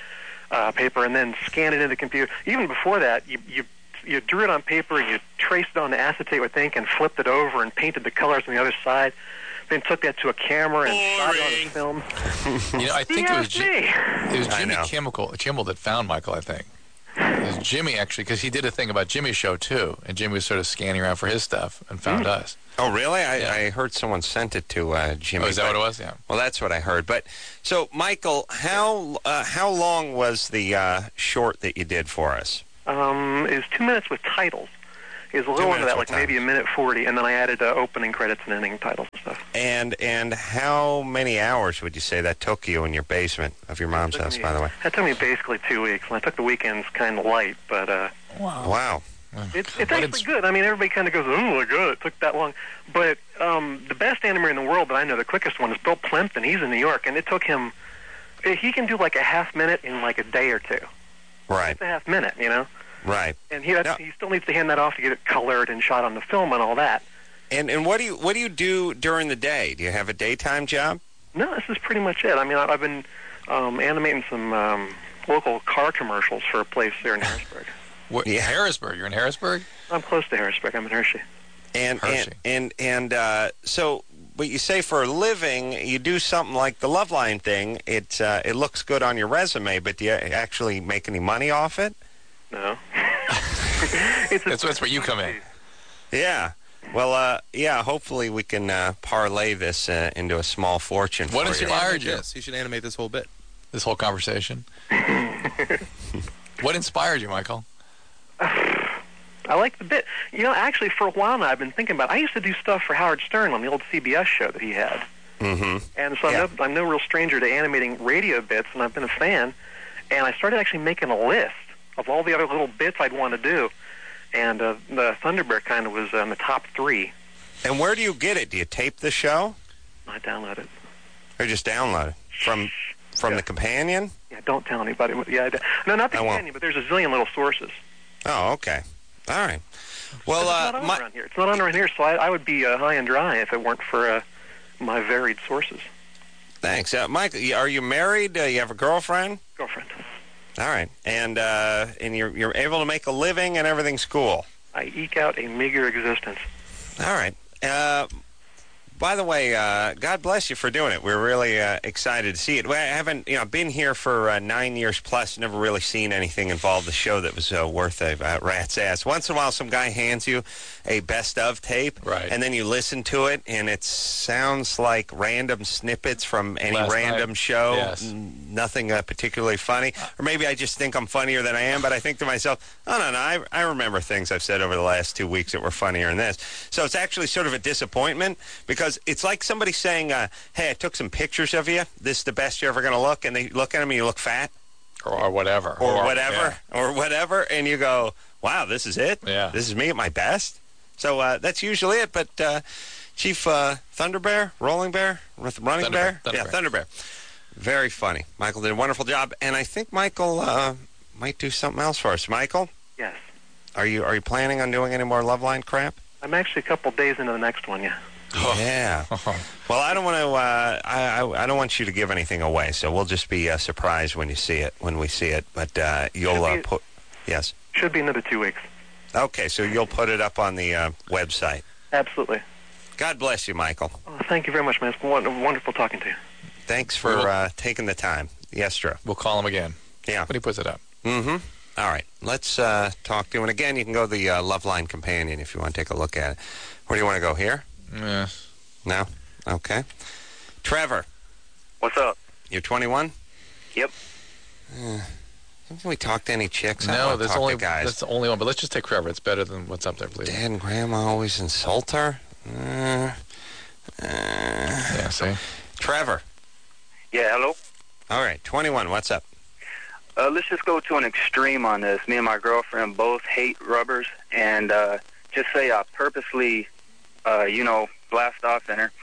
uh, paper, and then scan it into the computer. Even before that, you you you drew it on paper, you traced it on the acetate with ink, and flipped it over and painted the colors on the other side. Then took that to a camera and shot it on the film. You know, I think it was Yeah, Ji- me. it was I Jimmy know. Kimmel, Kimmel that found Michael. I think it was Jimmy actually, because he did a thing about Jimmy's show too, and Jimmy was sort of scanning around for his stuff and found Mm. us. Oh, really? I, yeah. I heard someone sent it to uh, Jimmy. Oh, is that but, what it was? Yeah. Well, that's what I heard. But so, Michael, how uh, how long was the uh, short that you did for us? Um, it was two minutes with titles. It was a little under that, like titles. maybe a minute forty, and then I added uh, opening credits and ending titles and stuff. And and how many hours would you say that took you in your basement of your mom's house, me, by the way? That took me basically two weeks, and I took the weekends kind of light, but... Uh, wow. Wow. It's, it's actually good. I mean, everybody kind of goes, oh, my God, it took that long. But um, the best animator in the world that I know, the quickest one, is Bill Plimpton. He's in New York, and it took him... He can do like a half minute in like a day or two. Right. It's a half minute, you know? Right. And he, no. he still needs to hand that off to get it colored and shot on the film and all that. And and what do you what do you do during the day? Do you have a daytime job? No, this is pretty much it. I mean, I've been um, animating some um, local car commercials for a place there in Harrisburg. What, yeah. Harrisburg? You're in Harrisburg? I'm close to Harrisburg. I'm in Hershey. And Hershey. and and, and uh, so, but you say for a living, you do something like the Loveline thing. It uh, it looks good on your resume, but do you actually make any money off it? No. it's that's, that's where you come in. Yeah. Well, uh, yeah. Hopefully, we can uh, parlay this uh, into a small fortune. What for inspired you? Yes, you should animate this whole bit, this whole conversation. What inspired you, Michael? I like the bit. You know, actually, for a while now, I've been thinking about. I used to do stuff for Howard Stern on the old C B S show that he had. Mm-hmm. And so yeah. I'm, no, I'm no real stranger to animating radio bits, and I've been a fan. And I started actually making a list of all the other little bits I'd want to do. And uh, the Thunderbird kind of was on the top three. And where do you get it? Do you tape the show? I download it. Or just download it? From from yeah. the Companion? Yeah, don't tell anybody. Yeah, I, no, not the I Companion, won't. But there's a zillion little sources. Oh, okay. All right. Well, it's uh, not on my... around here. It's not on around here, so I, I would be uh, high and dry if it weren't for uh, my varied sources. Thanks. Uh, Mike, are you married? Uh, you have a girlfriend? Girlfriend. All right. And uh, and you're you're able to make a living and everything's cool? I eke out a meager existence. All right. Uh, by the way, uh, God bless you for doing it. We're really uh, excited to see it. I haven't, you know, been here for uh, nine years plus, never really seen anything involve the show that was uh, worth a uh, rat's ass. Once in a while, some guy hands you a best-of tape, right. and then you listen to it, and it sounds like random snippets from any Last random night. show, Yes. N- nothing uh, particularly funny. Or maybe I just think I'm funnier than I am, but I think to myself, oh, no, no, I, I remember things I've said over the last two weeks that were funnier than this. So it's actually sort of a disappointment, because it's like somebody saying, uh, hey, I took some pictures of you. This is the best you're ever going to look. And they look at them and you look fat. Or, or whatever. Or, or whatever. Yeah. Or whatever. And you go, wow, this is it? Yeah. This is me at my best? So uh, that's usually it. But uh, Chief uh, Thunder Bear, Rolling Bear, Running Thunder Bear? Thunder yeah, Bear. Thunder Bear. Very funny. Michael did a wonderful job. And I think Michael uh, might do something else for us. Michael? Yes. Are you are you planning on doing any more Loveline crap? I'm actually a couple days into the next one, yeah. Yeah. Well, I don't want to. Uh, I, I I don't want you to give anything away, so we'll just be uh, surprised when you see it. When we see it, but uh, you'll uh, put. Yes. Should be another two weeks. Okay, so you'll put it up on the uh, website. Absolutely. God bless you, Michael. Oh, thank you very much, man. It's been wonderful talking to you. Thanks for We'll- uh, taking the time. Yes, Drew. We'll call him again Yeah. when he puts it up. Mm-hmm. All right. Let's uh, talk to him. And again, you can go to the uh, Loveline Companion if you want to take a look at it. Where do you want to go? Here? Yes. No? Okay. Trevor. What's up? You're twenty-one? Yep. Uh, haven't we talked to any chicks? I don't No, wanna there's talk to only guys. that's the only one. But let's just take Trevor. It's better than what's up there, please. Dad and Grandma always insult her? Uh, uh, Yeah, see? Trevor. Yeah, hello? All right, twenty-one. What's up? Uh, let's just go to an extreme on this. Me and my girlfriend both hate rubbers, and uh, just say I purposely, uh, you know, blast off in her.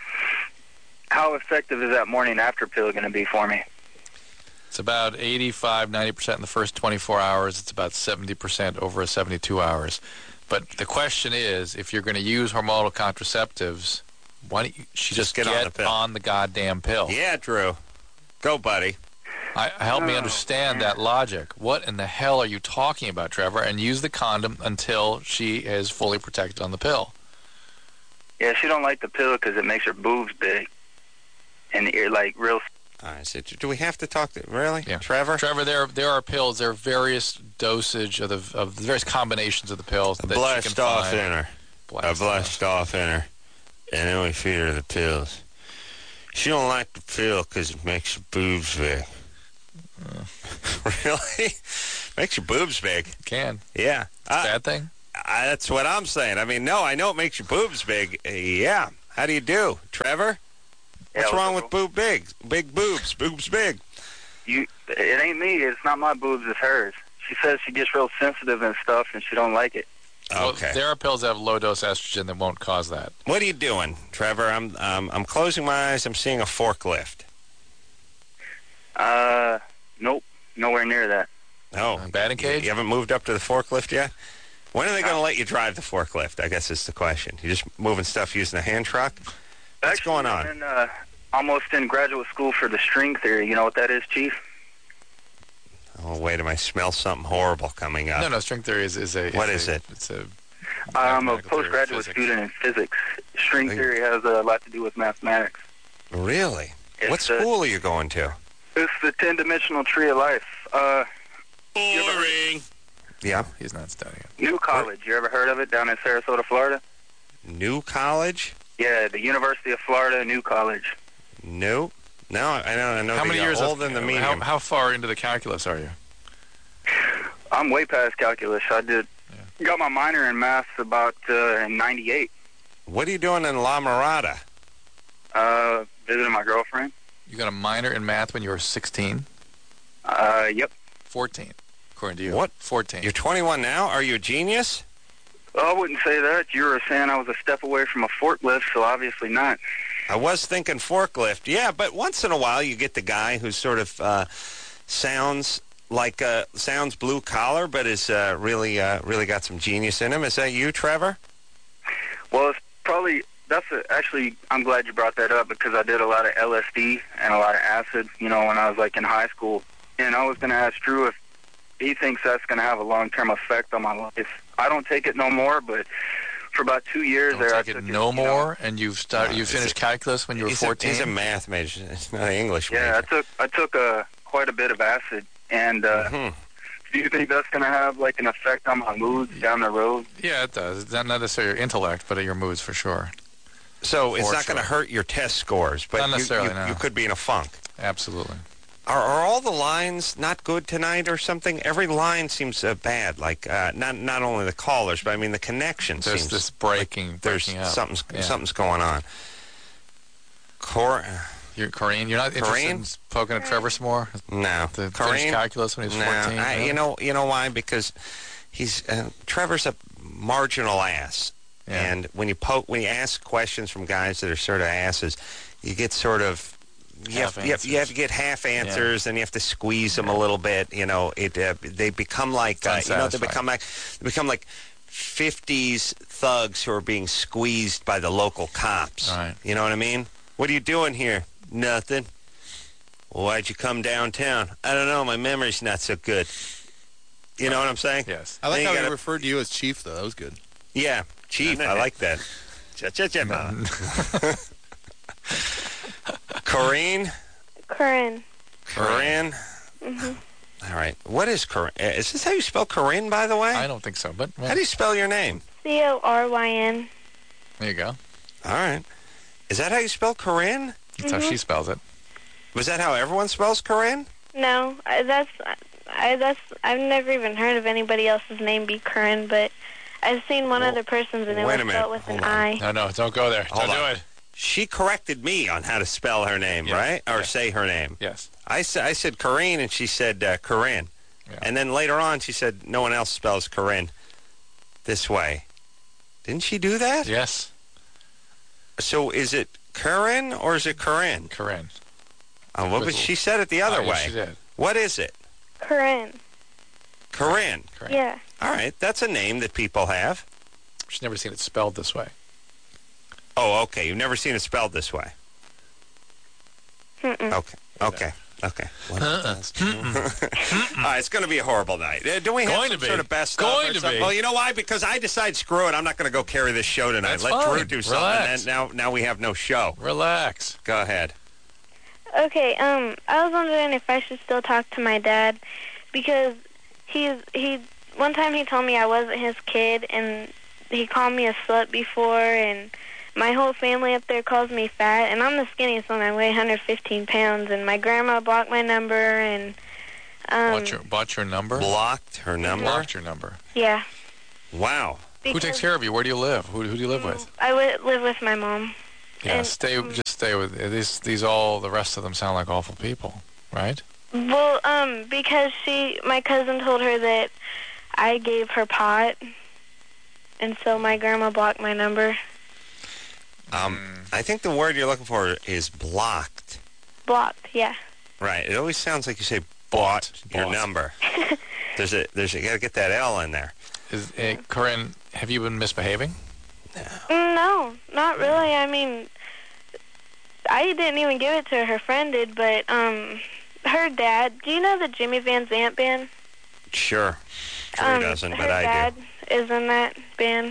How effective is that morning after pill going to be for me? It's about eighty-five, ninety percent in the first twenty-four hours. It's about seventy percent over a seventy-two hours. But the question is, if you're going to use hormonal contraceptives, why don't you she just, Just get on the pill. on the goddamn pill? Yeah, Drew. Go, buddy. I, help me understand that logic. What in the hell are you talking about, Trevor? And use the condom until she is fully protected on the pill. Yeah, she don't like the pill because it makes her boobs big. And you're like real... All right, so do we have to talk to... Really? Yeah. Trevor? Trevor, there there are pills. There are various dosage of the of the various combinations of the pills A that you blushed can off find. in her. Blast A blushed off in her. And then we feed her the pills. She don't like the pill because it makes her boobs big. Uh. Really? Makes your boobs big. Can. Yeah. Uh, Bad thing? Uh, that's what I'm saying. I mean, no, I know it makes your boobs big. Uh, yeah. How do you do? Trevor? What's Yeah, wrong what's with boob big? Big boobs. Boobs big. You, it ain't me. It's not my boobs. It's hers. She says she gets real sensitive and stuff, and she don't like it. Well, Okay. there are pills that have low-dose estrogen that won't cause that. What are you doing, Trevor? I'm um, I'm closing my eyes. I'm seeing a forklift. Uh, nope. Nowhere near that. Oh, batting cage? You haven't moved up to the forklift yet? When are they going to let you drive the forklift, I guess is the question. You're just moving stuff using a hand truck? What's Actually, going on? I'm in, uh, almost in graduate school for the string theory. You know what that is, Chief? Oh, wait, am I smell something horrible coming up? No, no, string theory is, is a... What is is a, it? It's a... I'm a mathematical theory of postgraduate physics. student in physics. String theory has a lot to do with mathematics. Really? It's What the- school are you going to? It's the ten-dimensional tree of life. Uh, Boring. Yeah. He's not studying it. New College. You ever heard of it down in Sarasota, Florida? New College? Yeah, the University of Florida, New College. No. No, I know. I know How the many uh, years old of, and the how, medium. how far into the calculus are you? I'm way past calculus. I did got my minor in math about uh, in ninety-eight. What are you doing in La Mirada? Uh, visiting my girlfriend. You got a minor in math when you were sixteen? Uh, yep. fourteen, according to you. What? fourteen. You're twenty-one now? Are you a genius? I wouldn't say that. You were saying I was a step away from a forklift, so obviously not. I was thinking forklift. Yeah, but once in a while you get the guy who sort of uh, sounds like uh, sounds blue collar, but is uh, really uh, really got some genius in him. Is that you, Trevor? Well, it's probably that's a, actually. I'm glad you brought that up because I did a lot of L S D and a lot of acid. You know, when I was like in high school, and I was going to ask Drew if he thinks that's going to have a long-term effect on my life. I don't take it no more, but for about two years Don't there, I take took it no you know. more, and you've started. No, you it's finished a- calculus when you were He's a, fourteen. he's a math major. It's not an English Yeah, I major. took I took uh, quite a bit of acid, and uh, Mhm. do you think that's going to have like an effect on my mood down the road? Yeah, it does. It's not necessarily your intellect, but your moods for sure. So it's For not going to sure. hurt your test scores, but Not you- necessarily, you, no. you could be in a funk. Absolutely. Are, are all the lines not good tonight or something? Every line seems uh, bad. Like uh, not not only the callers, but I mean the connection There's seems this breaking, there's breaking up. something's Yeah. something's going on. Cor, You're Corinne. You're not interested Corinne? in poking at Trevor some more? no, The finished Corinne? calculus when he was No, fourteen. I, you know you know why? Because he's uh, Trevor's a marginal ass, Yeah. and when you poke when you ask questions from guys that are sort of asses, you get sort of. You have, Half you, have, you have to answers. get half answers, and you have to squeeze them a little bit. You know, it uh, they become like uh, It's you know they unsatisfying. become like they become like fifties thugs who are being squeezed by the local cops. Right. You know what I mean? What are you doing here? Nothing. Why'd you come downtown? I don't know. My memory's not so good. You know what I'm saying? Yes. I like Then you how he gotta- referred to you as Chief, though. That was good. Yeah, Chief. I like that. Cha-cha-cha. Corinne? Corinne. Corinne? hmm All right. What is Corinne? uh, Is this how you spell Corinne, by the way? I don't think so, but How do you spell your name? C O R Y N. there you go. All right. Is that how you spell Corinne? That's how she spells it. Was that how everyone spells Corinne? No, I, that's I that's I've never even heard of anybody else's name be Corinne, but I've seen one Well, other person's and it wait was a minute. spelled with Hold an on. I. No, no, don't go there. Hold don't on. do it. She corrected me on how to spell her name, Yeah. right? Or Yeah. say her name. Yes. I, sa- I said Corinne, and she said uh, Corinne. Yeah. And then later on, she said no one else spells Corinne this way. Didn't she do that? Yes. So is it Corinne or is it Corinne? Corinne. Oh, well, but she said it the other Oh, yes, way. she did. What is it? Corinne. Corinne. Corinne. Yeah. All right, that's a name that people have. She's never seen it spelled this way. Oh, okay. You've never seen it spelled this way. Mm-mm. Okay. Okay. Okay. What else? All right, it's going to be a horrible night. Uh, do we have Going some to be. sort of best Going of or to something? be. Well, you know why? Because I decide, screw it, I'm not going to go carry this show tonight. That's Let fine. Drew do something, Relax. and now, now we have no show. Relax. Go ahead. Okay, um, I was wondering if I should still talk to my dad because he's he one time he told me I wasn't his kid and he called me a slut before and my whole family up there calls me fat, and I'm the skinniest one. I weigh one hundred fifteen pounds, and my grandma blocked my number, and um, Bought your, bought your number? Blocked her number? Blocked your number. yeah. Wow. Who takes care of you? Where do you live? Who, who do you live with? I w- live with my mom. Yeah, And, stay. Just stay with these. These all. The rest of them sound like awful people, right? Well, um, because she, my cousin told her that I gave her pot, and so my grandma blocked my number. Um, I think the word you're looking for is blocked. Blocked, yeah. Right. It always sounds like you say bought, your bought. number. there's a there's a, you got to get that L in there. Is uh, Corinne? Have you been misbehaving? No, not really. I mean, I didn't even give it to her. Her friend did, but um, her dad. Do you know the Jimmy Van Zant band? Sure. Sure um, doesn't, her but I dad do. is in that band.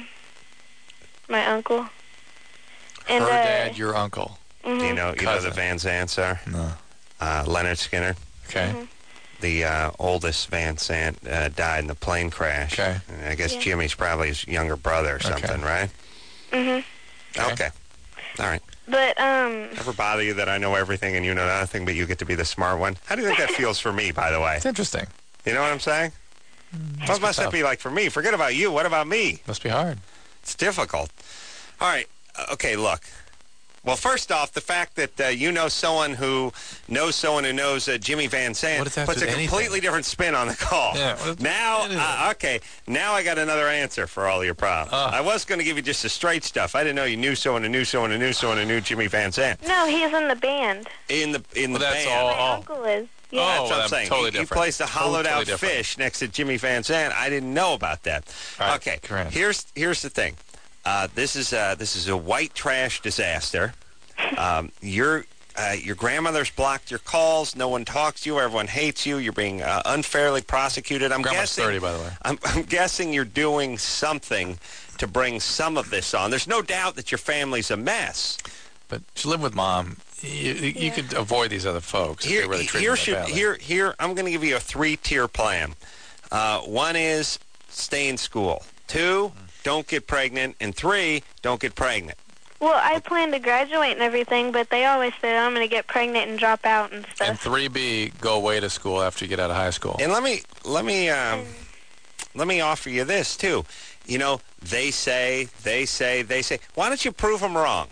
My uncle. And, Her uh, dad, your uncle. mhm. Do you know you know the Van Zants are? No. Uh, Leonard Skinner. Okay. Mhm. The uh, oldest Van Sant uh, died in the plane crash. Okay. And I guess Yeah. Jimmy's probably his younger brother or something, right? Mhm. Okay. All right. But um, Ever bother you that I know everything and you know nothing, but you get to be the smart one? How do you think that feels for me, by the way? It's interesting. You know what I'm saying? What must that be like for me? Forget about you. What about me? Must be hard. It's difficult. All right. Uh, okay, look. Well, first off, the fact that uh, you know someone who knows someone who knows uh, Jimmy Van Sant What does that puts do a with anything? completely different spin on the call. Yeah, what- now, uh, okay, now I got another answer for all your problems. Uh. I was going to give you just the straight stuff. I didn't know you knew someone who knew someone who knew someone who knew Jimmy Van Sant. no, he's in the band. In the in Well, the that's band. all. My all. uncle is. Yeah. Oh, That's well, what I'm that's saying. totally you, you different. placed a hollowed out Totally different. fish next to Jimmy Van Sant. I didn't know about that. All right, okay, Corinne. here's here's the thing. Uh, this is uh, this is a white trash disaster. Um, your uh, your grandmother's blocked your calls. No one talks to you. Everyone hates you. You're being uh, unfairly prosecuted. I'm Grandma's guessing. thirty, by the way. I'm, I'm guessing you're doing something to bring some of this on. There's no doubt that your family's a mess. But you live with mom. You, you Yeah. could avoid these other folks if Here, they really treat here, you that should, badly. here, here. I'm going to give you a three-tier plan. Uh, one is stay in school. Two, don't get pregnant, and three, don't get pregnant. Well, I plan to graduate and everything, but they always say I'm going to get pregnant and drop out and stuff. And three B, go away to school after you get out of high school. And let me let me um, let me offer you this too. You know, they say, they say, they say. Why don't you prove them wrong?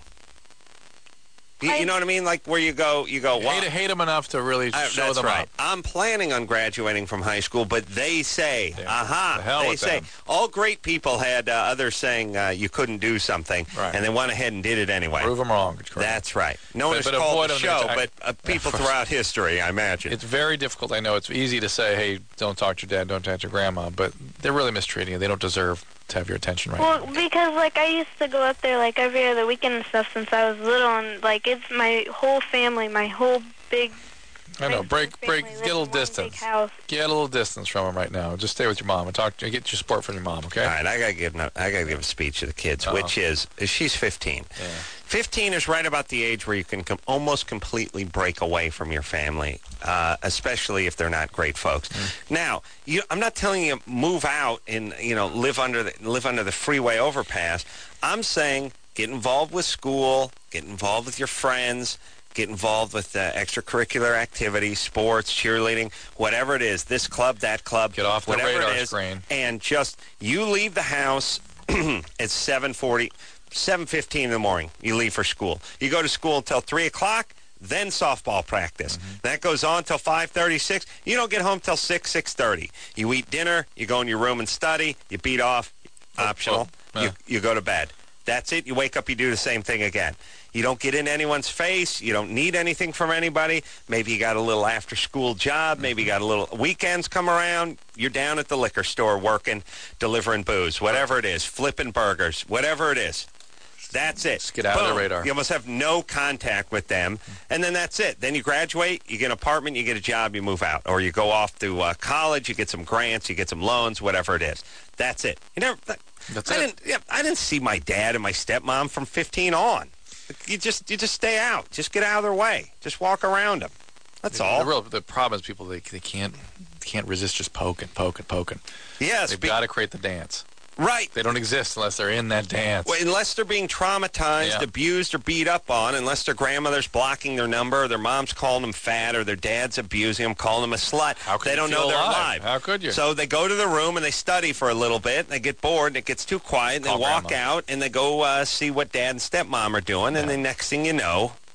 You, you know what I mean? Like where you go, you go. You Well, hate, hate them enough to really I- show that's them right. up. I'm planning on graduating from high school, but they say, Yeah. aha, The hell they with say. them. All great people had uh, others saying uh, you couldn't do something, Right. and they went ahead and did it anyway. Prove them wrong. Correct. That's right. No one But- has but called avoid the them show, to but attack- uh, people Of course. throughout history, I imagine. It's very difficult. I know it's easy to say, hey, don't talk to your dad, don't talk to your grandma, but they're really mistreating you. They don't deserve to have your attention right Well, now. because, like, I used to go up there, like, every other weekend and stuff since I was little, and, like, it's my whole family, my whole big I know. Break, break, family get a little lives in one distance. big house. Get a little distance from them right now. Just stay with your mom and talk. Get your support from your mom. Okay. All right, I gotta give no- I gotta give a speech to the kids, Uh-oh. which is, is she's fifteen. Yeah. fifteen is right about the age where you can com- almost completely break away from your family, uh, especially if they're not great folks. Mm. Now, you, I'm not telling you move out and you know live under the, live under the freeway overpass. I'm saying get involved with school, get involved with your friends. Get involved with uh, extracurricular activities, sports, cheerleading, whatever it is. This club, that club, Get off the whatever radar it is, screen. and just you leave the house at seven forty, seven fifteen in the morning. You leave for school. You go to school until three o'clock. Then softball practice. Mm-hmm. That goes on till five thirty-six. You don't get home till six, six thirty. You eat dinner. You go in your room and study. You beat off. Optional. oh, You yeah. you go to bed. That's it. You wake up. You do the same thing again. You don't get in anyone's face. You don't need anything from anybody. Maybe you got a little after-school job. Maybe you got a little weekends come around. You're down at the liquor store working, delivering booze, whatever it is, flipping burgers, whatever it is. That's it. Just get out of Boom. the radar. You almost have no contact with them, and then that's it. Then you graduate, you get an apartment, you get a job, you move out, or you go off to uh, college, you get some grants, you get some loans, whatever it is. That's it. You never. That's I it. didn't. Yeah, I didn't see my dad and my stepmom from fifteen on. You just you just stay out. Just get out of their way. Just walk around them. That's the, all. The, real, the problem is people they they can't they can't resist just poking, poking, poking. Yes, They've be- got to create the dance. Right. They don't exist unless they're in that dance. Well, unless they're being traumatized, Yeah. abused, or beat up on, unless their grandmother's blocking their number, or their mom's calling them fat, or their dad's abusing them, calling them a slut. How could they you don't feel know they're alive? alive. How could you? So they go to the room and they study for a little bit, and they get bored, and it gets too quiet, and Call they walk grandma. out, and they go uh, see what dad and stepmom are doing, and the next thing you know,